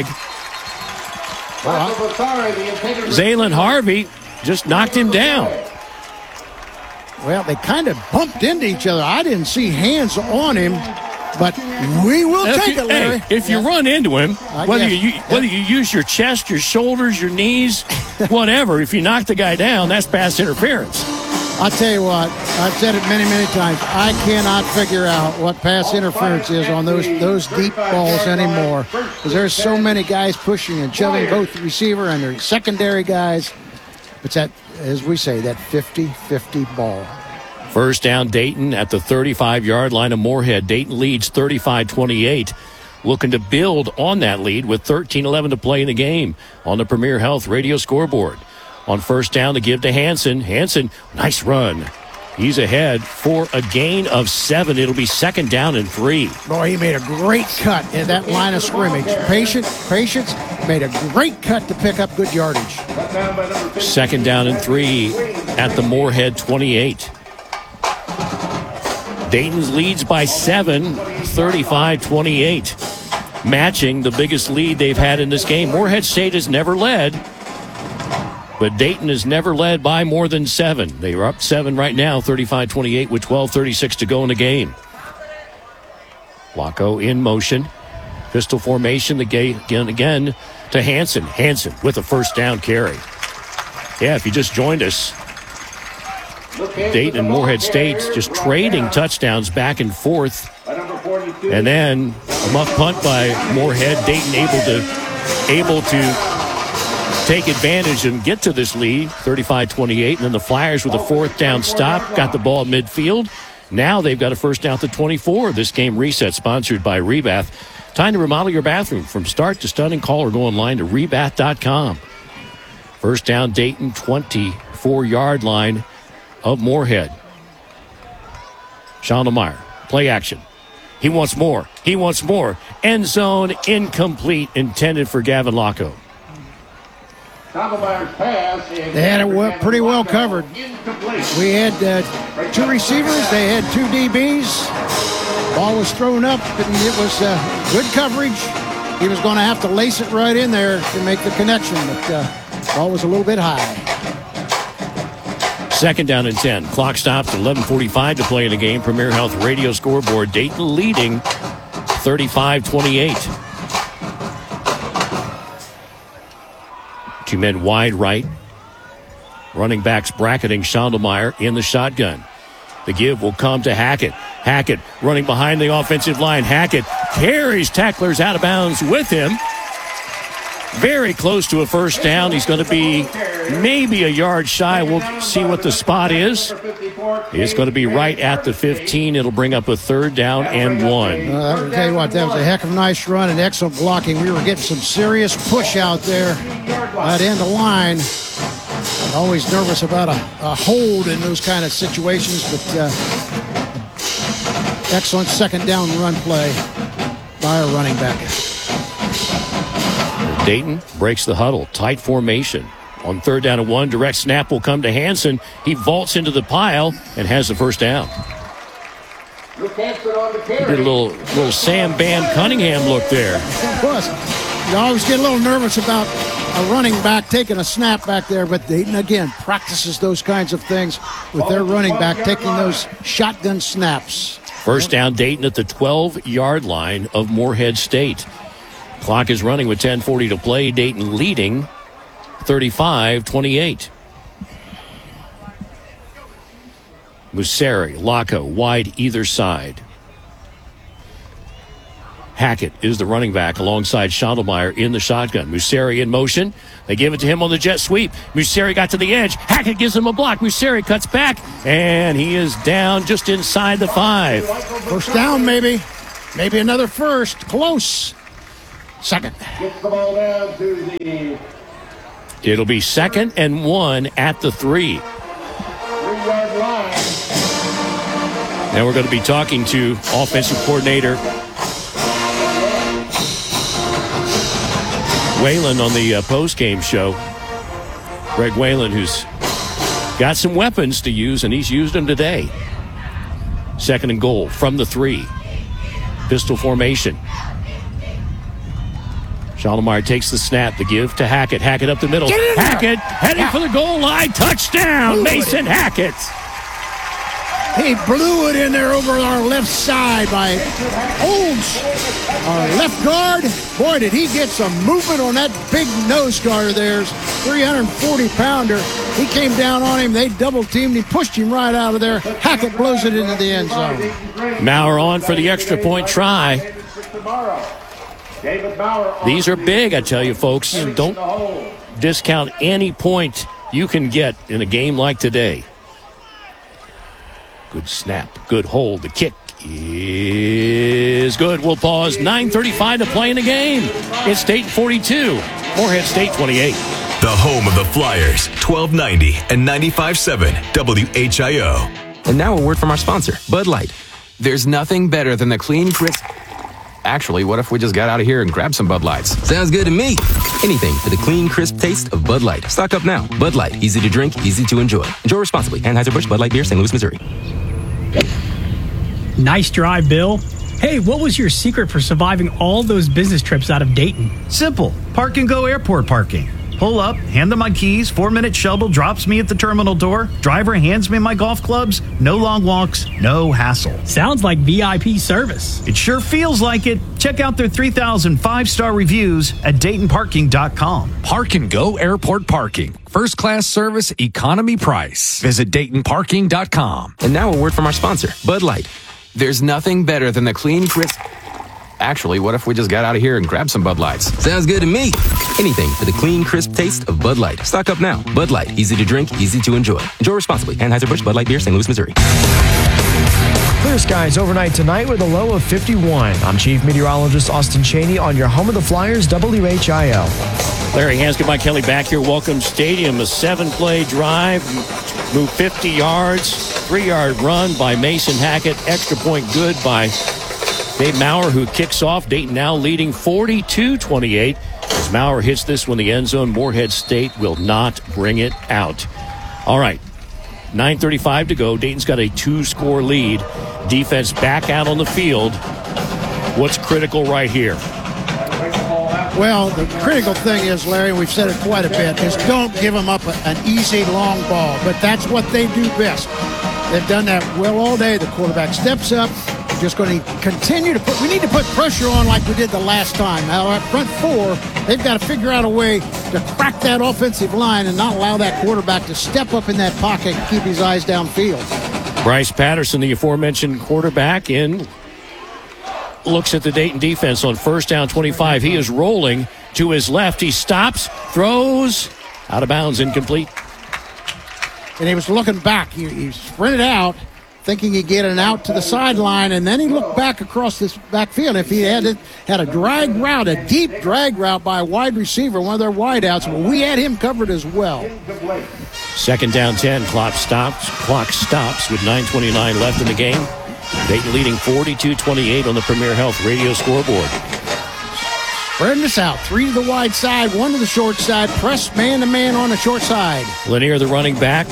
Speaker 1: Zaylen Harvey just knocked him down.
Speaker 2: Well, they kind of bumped into each other. I didn't see hands on him, but we will
Speaker 1: if
Speaker 2: take
Speaker 1: you,
Speaker 2: it, Larry.
Speaker 1: Hey, if you
Speaker 2: yeah.
Speaker 1: run into him,
Speaker 2: I
Speaker 1: whether
Speaker 2: guess.
Speaker 1: you whether you use your chest, your shoulders, your knees, whatever, if you knock the guy down, that's pass interference.
Speaker 2: I'll tell you what, I've said it many, many times. I cannot figure out what pass interference is on those those deep balls anymore, because there's so many guys pushing and shoving both the receiver and their secondary guys. It's that, as we say, that fifty-fifty ball.
Speaker 1: First down, Dayton at the thirty-five-yard line of Moorhead. Dayton leads thirty-five twenty-eight. Looking to build on that lead with thirteen eleven to play in the game on the Premier Health radio scoreboard. On first down, to give to Hansen. Hansen, nice run. He's ahead for a gain of seven. It'll be second down and three.
Speaker 2: Boy, he made a great cut in that line of scrimmage. Patient, patience, made a great cut to pick up good yardage.
Speaker 1: Second down and three at the Moorhead twenty-eight. Dayton's leads by seven, thirty-five twenty-eight. Matching the biggest lead they've had in this game. Moorhead State has never led, but Dayton has never led by more than seven. They are up seven right now, thirty-five twenty-eight, with twelve thirty-six to go in the game. Laco in motion. Pistol formation again, again to Hansen. Hansen with a first down carry. Yeah, if you just joined us, Dayton and Moorhead State just trading touchdowns back and forth. And then a muff punt by Moorhead. Dayton able to able to take advantage and get to this lead, thirty-five twenty-eight. And then the Flyers with a fourth down stop, got the ball at midfield. Now they've got a first down to twenty-four. This game reset sponsored by Rebath. Time to remodel your bathroom from start to stunning. Call or go online to rebath dot com. First down, Dayton, twenty-four-yard line of Moorhead. Schonelmeyer, play action. He wants more. He wants more. End zone incomplete, intended for Gavin Laco.
Speaker 2: They had it well, pretty well covered. We had uh, two receivers. They had two D Bs. Ball was thrown up, and it was uh, good coverage. He was going to have to lace it right in there to make the connection, but uh, ball was a little bit high.
Speaker 1: Second down and ten. Clock stops, eleven forty-five to play in the game. Premier Health radio scoreboard. Dayton leading thirty-five twenty-eight. Two men wide right. Running backs bracketing Schonelmeyer in the shotgun. The give will come to Hackett. Hackett running behind the offensive line. Hackett carries tacklers out of bounds with him. Very close to a first down. He's going to be maybe a yard shy. We'll see what the spot is. It's going to be right at the fifteen. It'll bring up a third down and one.
Speaker 2: Uh, I'll tell you what, that was a heck of a nice run and excellent blocking. We were getting some serious push out there at end of line. I'm always nervous about a, a hold in those kind of situations, but uh, excellent second down run play by a running back.
Speaker 1: Dayton breaks the huddle. Tight formation. On third down and one, direct snap will come to Hansen. He vaults into the pile and has the first down. He did a little, little Sam Van Cunningham look there.
Speaker 2: It was. You always get a little nervous about a running back taking a snap back there, but Dayton, again, practices those kinds of things with their running back taking those shotgun snaps.
Speaker 1: First down, Dayton at the twelve-yard line of Moorhead State. Clock is running with ten forty to play. Dayton leading thirty-five twenty-eight. Museri, Laco, wide either side. Hackett is the running back alongside Schondelmeyer in the shotgun. Museri in motion. They give it to him on the jet sweep. Museri got to the edge. Hackett gives him a block. Museri cuts back, and he is down just inside the five.
Speaker 2: First down, maybe. Maybe another first. Close. Second.
Speaker 3: Gets the ball down to the
Speaker 1: It'll be second and one at the three.
Speaker 3: three-yard line.
Speaker 1: Now we're going to be talking to offensive coordinator Whalen on the uh, post-game show. Greg Whalen, who's got some weapons to use, and he's used them today. Second and goal from the three. Pistol formation. Schondelmeyer takes the snap, the give to Hackett. Hackett up the middle. Hackett heading yeah. for the goal line. Touchdown, Mason Hackett.
Speaker 2: He blew it in there over our left side by Olds, our left guard. Boy, did he get some movement on that big nose guard of theirs. three hundred forty pounder. He came down on him. They double-teamed him, pushed him right out of there. Hackett blows it into the end zone.
Speaker 1: Maurer on for the extra point try. These are big, I tell you, folks. Don't discount any point you can get in a game like today. Good snap, good hold. The kick is good. We'll pause. nine thirty-five to play in the game. It's Dayton forty-two, Morehead State twenty-eight.
Speaker 5: The home of the Flyers, twelve ninety and ninety-five point seven W H I O.
Speaker 13: And now a word from our sponsor, Bud Light. There's nothing better than the clean, crisp... Actually, what if we just got out of here and grabbed some Bud Lights? Sounds good to me. Anything for the clean, crisp taste of Bud Light. Stock up now. Bud Light, easy to drink, easy to enjoy. Enjoy responsibly. Anheuser-Busch Bud Light Beer, Saint Louis, Missouri.
Speaker 14: Nice drive, Bill. Hey, what was your secret for surviving all those business trips out of Dayton?
Speaker 12: Simple. Park and Go airport parking. Pull up, hand them my keys, four-minute shuttle drops me at the terminal door, driver hands me my golf clubs, no long walks, no hassle.
Speaker 14: Sounds like V I P service.
Speaker 12: It sure feels like it. Check out their three thousand five-star reviews at Dayton Parking dot com.
Speaker 15: Park and Go airport parking. First class service, economy price. Visit Dayton Parking dot com.
Speaker 13: And now a word from our sponsor, Bud Light. There's nothing better than the clean, crisp... Actually, what if we just got out of here and grabbed some Bud Lights? Sounds good to me. Anything for the clean, crisp taste of Bud Light. Stock up now. Bud Light, easy to drink, easy to enjoy. Enjoy responsibly. Anheuser-Busch Bud Light Beer, Saint Louis, Missouri.
Speaker 11: Clear skies overnight tonight with a low of fifty-one. I'm Chief Meteorologist Austin Cheney on your home of the Flyers, W H I O.
Speaker 1: Larry Hanscom, Mike Kelly back here. Welcome Stadium. A seven-play drive. Move fifty yards. Three-yard run by Mason Hackett. Extra point good by Dave Maurer, who kicks off. Dayton now leading forty-two twenty-eight. As Maurer hits this one, the end zone, Morehead State will not bring it out. All right, nine thirty-five to go. Dayton's got a two-score lead. Defense back out on the field. What's critical right here?
Speaker 2: Well, the critical thing is, Larry, we've said it quite a bit, is don't give them up a, an easy long ball. But that's what they do best. They've done that well all day. The quarterback steps up. Just going to continue to put, we need to put pressure on like we did the last time. Now, at front four, they've got to figure out a way to crack that offensive line and not allow that quarterback to step up in that pocket and keep his eyes downfield.
Speaker 1: Bryce Patterson, the aforementioned quarterback, in looks at the Dayton defense on first down twenty-five. He is rolling to his left. He stops, throws, out of bounds, incomplete.
Speaker 2: And he was looking back. He, he sprinted out, thinking he'd get an out to the sideline, and then he looked back across this backfield. If he had it, had a drag route, a deep drag route by a wide receiver, one of their wideouts, well, we had him covered as well.
Speaker 1: Second down ten. Clock stops. Clock stops with nine twenty-nine left in the game. Dayton leading forty-two twenty-eight on the Premier Health radio scoreboard.
Speaker 2: Spreading this out. Three to the wide side, one to the short side. Press man-to-man on the short side.
Speaker 1: Lanier, the running back.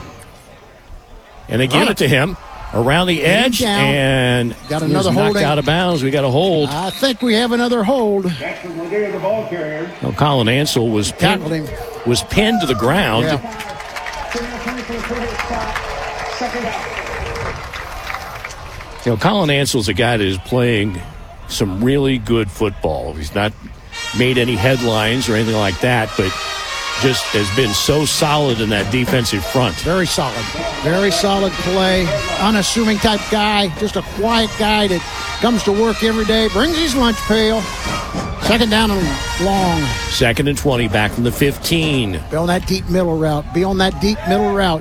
Speaker 1: And they give it to him around the edge, and
Speaker 2: got another
Speaker 1: knocked
Speaker 2: holding.
Speaker 1: out of bounds. We got a hold.
Speaker 2: I think we have another hold.
Speaker 3: Jackson Lanier, the ball carrier.
Speaker 1: Well, Colin Ansel was
Speaker 2: tackled
Speaker 1: pinned,
Speaker 2: him.
Speaker 1: was pinned to the ground.
Speaker 2: Yeah.
Speaker 1: You know, Colin Ansel's a guy that is playing some really good football. He's not made any headlines or anything like that, but just has been so solid in that defensive front.
Speaker 2: Very solid. Very solid play. Unassuming type guy. Just a quiet guy that comes to work every day, brings his lunch pail. Second down and long.
Speaker 1: Second and twenty, back from the fifteen.
Speaker 2: Be on that deep middle route. Be on that deep middle route.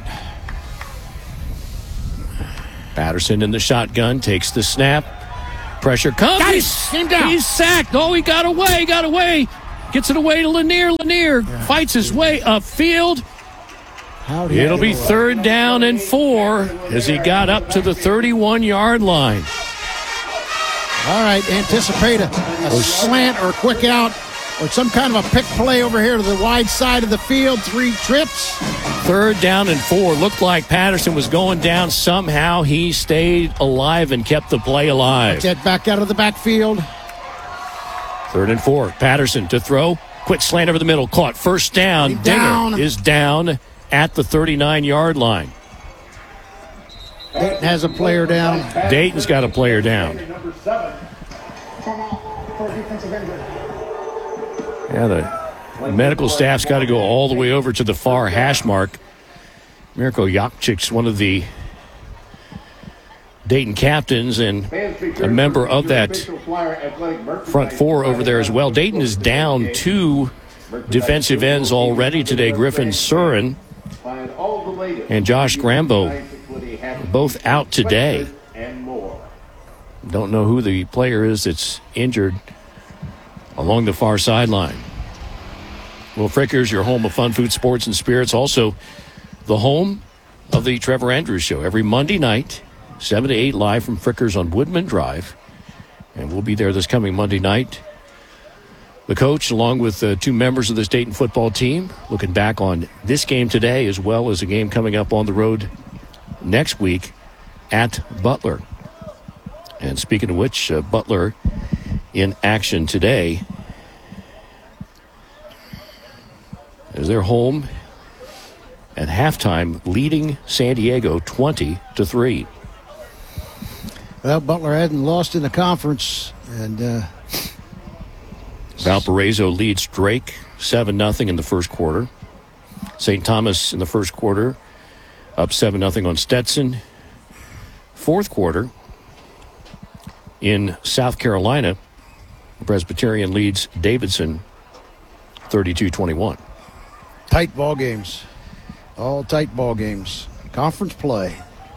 Speaker 1: Patterson in the shotgun, takes the snap. Pressure comes.
Speaker 2: He's,
Speaker 1: he's, he's sacked. Oh, he got away, got away. Gets it away to Lanier. Lanier yeah. fights his way upfield. It'll be third down and four as he got up to the thirty-one-yard line.
Speaker 2: All right, anticipate a, a slant or a quick out or some kind of a pick play over here to the wide side of the field. Three trips.
Speaker 1: Third down and four. Looked like Patterson was going down. Somehow he stayed alive and kept the play alive.
Speaker 2: Get back out of the backfield.
Speaker 1: Third and four. Patterson to throw. Quick slant over the middle. Caught. First down. Dinger
Speaker 2: down.
Speaker 1: is down at the thirty-nine-yard line.
Speaker 2: Dayton has a player down.
Speaker 1: Dayton's got a player down. Yeah, the medical staff's got to go all the way over to the far hash mark. Mirko Jakic's one of the Dayton captains and a member of that front four over there as well. Dayton is down two defensive ends already today. Griffin Surin and Josh Grambo both out today. Don't know who the player is that's injured along the far sideline. Well, Frickers, your home of fun, food, sports, and spirits. Also, the home of the Trevor Andrews Show. Every Monday night, seven to eight, live from Frickers on Woodman Drive. And we'll be there this coming Monday night. The coach, along with uh, two members of this Dayton football team, looking back on this game today as well as a game coming up on the road next week at Butler. And speaking of which, uh, Butler in action today as they're home at halftime, leading San Diego twenty to three.
Speaker 2: Well, Butler hadn't lost in the conference, and uh,
Speaker 1: Valparaiso leads Drake seven nothing in the first quarter. Saint Thomas in the first quarter up seven nothing on Stetson. Fourth quarter in South Carolina, Presbyterian leads Davidson thirty-two twenty-one.
Speaker 2: Tight ball games. All tight ball games. Conference play.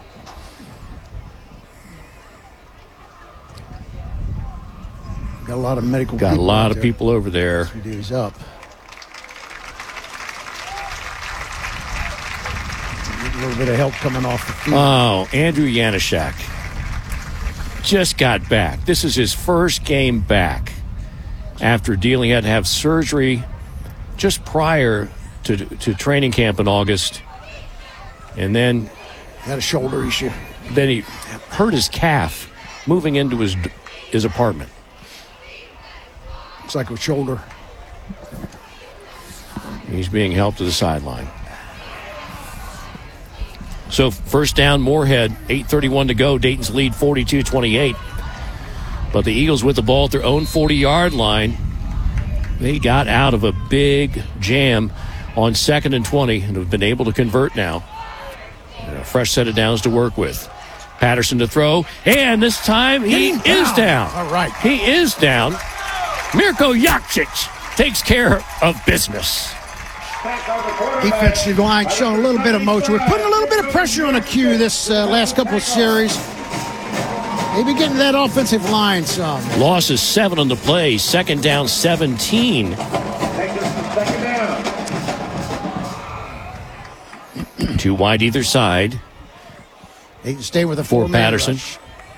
Speaker 2: Got a lot of medical
Speaker 1: Got
Speaker 2: people.
Speaker 1: a lot of people over there.
Speaker 2: He's up. A little bit of help coming off the field.
Speaker 1: Oh, Andrew Janaszak just got back. This is his first game back after dealing. He had to have surgery just prior to, to training camp in August. And then
Speaker 2: had a shoulder issue.
Speaker 1: Then he hurt his calf moving into his his apartment.
Speaker 2: Looks like a shoulder.
Speaker 1: He's being helped to the sideline. So first down, Moorhead, eight thirty-one to go. Dayton's lead forty-two twenty-eight. But the Eagles with the ball at their own forty-yard line. They got out of a big jam on second and twenty and have been able to convert now. And a fresh set of downs to work with. Patterson to throw, and this time he is down. down.
Speaker 2: All right.
Speaker 1: He is down. Mirko Jakic takes care of business.
Speaker 2: Defensive line showing a little bit of motion. We're putting a little bit of pressure on a Q this uh, last couple of series. Maybe getting that offensive line some.
Speaker 1: Loss is seven on the play. Second down, seventeen. Two wide either side.
Speaker 2: They can stay with a
Speaker 1: for Patterson.
Speaker 2: Rush.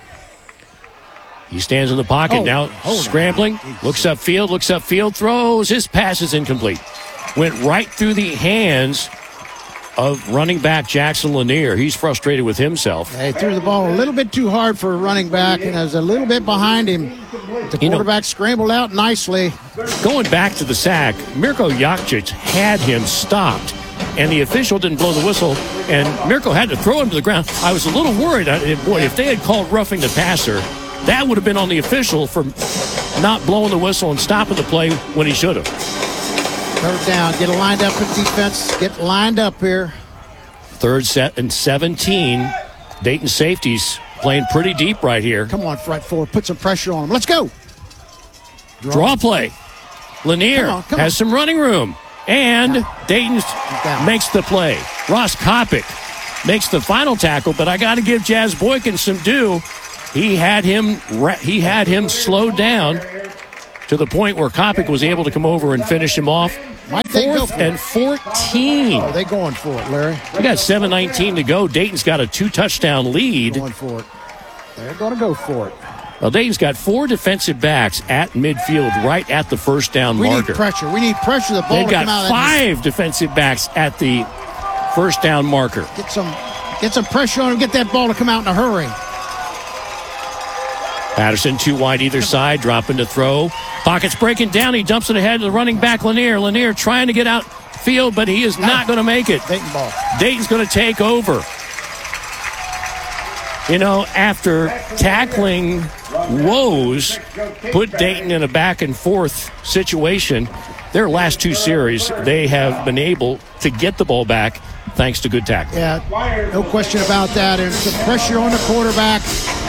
Speaker 1: He stands in the pocket oh, now, oh, scrambling. No. Looks upfield, looks upfield, throws. His pass is incomplete. Went right through the hands of running back Jackson Lanier. He's frustrated with himself.
Speaker 2: They threw the ball a little bit too hard for a running back, and I was a little bit behind him. The quarterback you know, scrambled out nicely.
Speaker 1: Going back to the sack, Mirko Jakic had him stopped, and the official didn't blow the whistle, and Mirko had to throw him to the ground. I was a little worried. Boy, if they had called roughing the passer, that would have been on the official for not blowing the whistle and stopping the play when he should have.
Speaker 2: Third down. Get lined up in defense. Get lined up here.
Speaker 1: Third set and seventeen. Dayton safeties playing pretty deep right here.
Speaker 2: Come on, front four. Put some pressure on them. Let's go.
Speaker 1: Draw, Draw play. Lanier
Speaker 2: come on, come
Speaker 1: has
Speaker 2: on.
Speaker 1: some running room. And down. Dayton
Speaker 2: down.
Speaker 1: makes the play. Ross Kopic makes the final tackle, but I got to give Jazz Boykin some due. He had him he had him slowed down to the point where Kopic was able to come over and finish him off.
Speaker 2: Might they go
Speaker 1: Fourth
Speaker 2: for
Speaker 1: and
Speaker 2: it?
Speaker 1: fourteen.
Speaker 2: Are they going for it, Larry?
Speaker 1: We got seven nineteen to go. Dayton's got a two-touchdown lead.
Speaker 2: Going for it. They're going to go for it.
Speaker 1: Well, Dayton's got four defensive backs at midfield right at the first down
Speaker 2: We
Speaker 1: marker.
Speaker 2: need pressure. We need pressure. The ball
Speaker 1: They've
Speaker 2: to
Speaker 1: got
Speaker 2: come out.
Speaker 1: five defensive backs at the first down marker.
Speaker 2: Get some, get some pressure on him. Get that ball to come out in a hurry.
Speaker 1: Patterson, two wide either side, dropping to throw. Pockets breaking down. He dumps it ahead to the running back, Lanier. Lanier trying to get out field, but he is not going to make it.
Speaker 2: Dayton ball.
Speaker 1: Dayton's going to take over. You know, after tackling woes, put Dayton in a back and forth situation, their last two series, they have been able to get the ball back thanks to good tackling.
Speaker 2: Yeah, no question about that. And some pressure on the quarterback.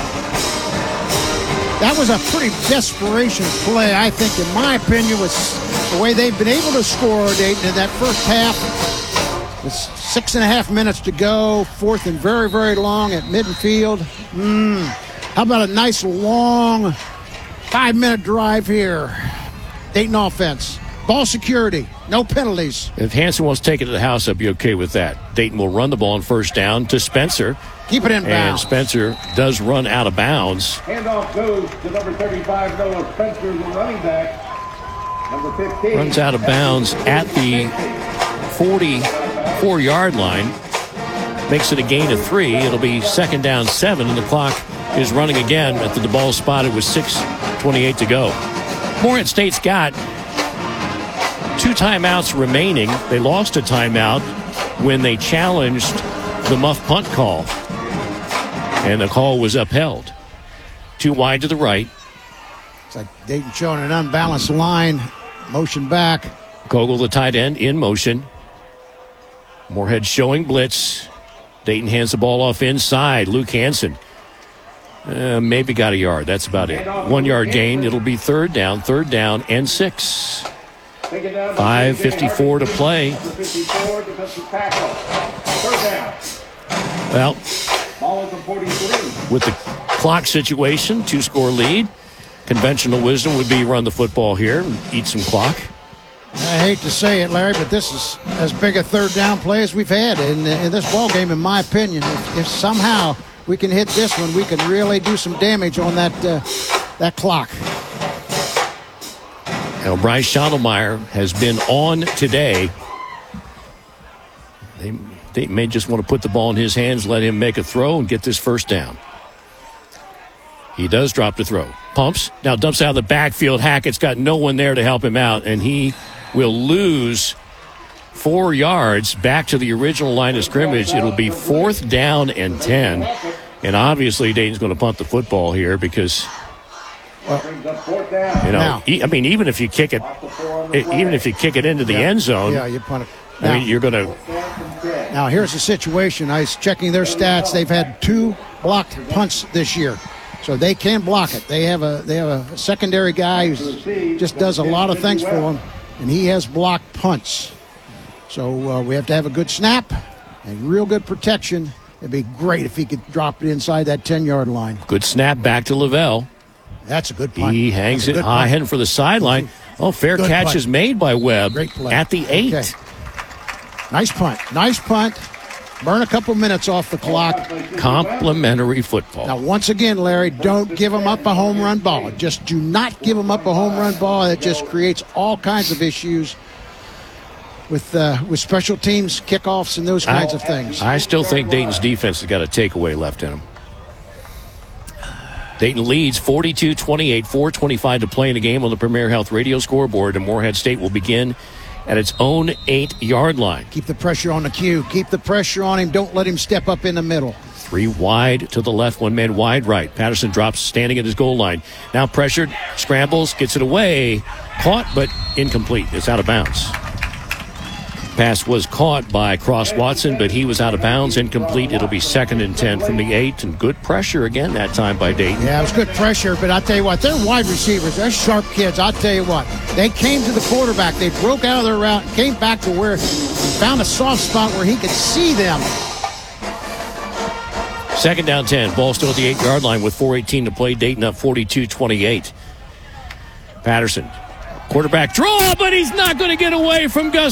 Speaker 2: That was a pretty desperation play, I think, in my opinion, was the way they've been able to score, Dayton, in that first half. With six and a half minutes to go, fourth and very, very long at midfield. Mm. How about a nice long five-minute drive here? Dayton offense. Ball security. No penalties.
Speaker 1: If Hanson wants to take it to the house, I'd be okay with that. Dayton will run the ball on first down to Spencer.
Speaker 2: Keep it in
Speaker 1: And
Speaker 2: bounds.
Speaker 1: Spencer does run out of bounds.
Speaker 3: Handoff goes to number thirty-five, Noah Spencer, the running back. Number fifteen.
Speaker 1: Runs out of bounds at the forty-four-yard line. Makes it a gain of three. It'll be second down seven, and the clock is running again at the ball spotted with six twenty-eight to go. Morehead State's got two timeouts remaining. They lost a timeout when they challenged the muff punt call, and the call was upheld. Too wide to the right.
Speaker 2: It's like Dayton showing an unbalanced line. Motion back.
Speaker 1: Kogel, the tight end, in motion. Morehead showing blitz. Dayton hands the ball off inside. Luke Hansen uh, maybe got a yard. That's about it. One yard gain. It'll be third down. Third down and six. five fifty-four to play. Well, with the clock situation, two-score lead, conventional wisdom would be run the football here and eat some clock.
Speaker 2: I hate to say it, Larry, but this is as big a third down play as we've had in, in this ball game, in my opinion. If, if somehow we can hit this one, we can really do some damage on that uh, that clock.
Speaker 1: Now, Bryce Schottelmeyer has been on today. They, they may just want to put the ball in his hands, let him make a throw, and get this first down. He does drop the throw. Pumps. Now dumps out of the backfield. Hackett's got no one there to help him out, and he will lose four yards back to the original line of scrimmage. It'll be fourth down and ten. And obviously, Dayton's going to punt the football here because, you know, e- I mean, even if you kick it, even if you kick it into the end zone,
Speaker 2: Yeah, you punt it.
Speaker 1: I
Speaker 2: Now,
Speaker 1: mean, you're going to.
Speaker 2: now, here's the situation. I was checking their stats. They've had two blocked punts this year. So they can block it. They have a they have a secondary guy who just does a lot of things for them, and he has blocked punts. So uh, we have to have a good snap and real good protection. It'd be great if he could drop it inside that ten-yard line.
Speaker 1: Good snap back to Lavelle.
Speaker 2: That's a good punt.
Speaker 1: He hangs
Speaker 2: That's a
Speaker 1: it
Speaker 2: good
Speaker 1: high,
Speaker 2: punt.
Speaker 1: heading for the sideline. Oh, fair
Speaker 2: Good
Speaker 1: catch
Speaker 2: punt.
Speaker 1: is made by Webb
Speaker 2: Great play.
Speaker 1: at the eight.
Speaker 2: Okay. Nice punt. Nice punt. Burn a couple minutes off the clock.
Speaker 1: Complimentary football.
Speaker 2: Now, once again, Larry, don't give them up a home run ball. Just do not give them up a home run ball. That just creates all kinds of issues with uh, with special teams, kickoffs, and those kinds
Speaker 1: I,
Speaker 2: of things.
Speaker 1: I still think Dayton's defense has got a takeaway left in them. Dayton leads forty-two twenty-eight, four twenty-five to play in the game on the Premier Health Radio scoreboard, and Morehead State will begin at its own eight-yard line.
Speaker 2: Keep the pressure on the cue. Keep the pressure on him. Don't let him step up in the middle.
Speaker 1: Three wide to the left, one man wide right. Patterson drops standing at his goal line. Now pressured, scrambles, gets it away. Caught, but incomplete. It's out of bounds. Pass was caught by Cross Watson, but he was out of bounds, incomplete. It'll be second and ten from the eight, and good pressure again that time by Dayton.
Speaker 2: Yeah, it was good pressure, but I'll tell you what, they're wide receivers. They're sharp kids. I'll tell you what, they came to the quarterback. They broke out of their route, came back to where, found a soft spot where he could see them.
Speaker 1: Second down ten. Ball still at the eight-yard line with four eighteen to play. Dayton up forty-two twenty-eight. Patterson. Quarterback draw, but he's not going to get away from Gus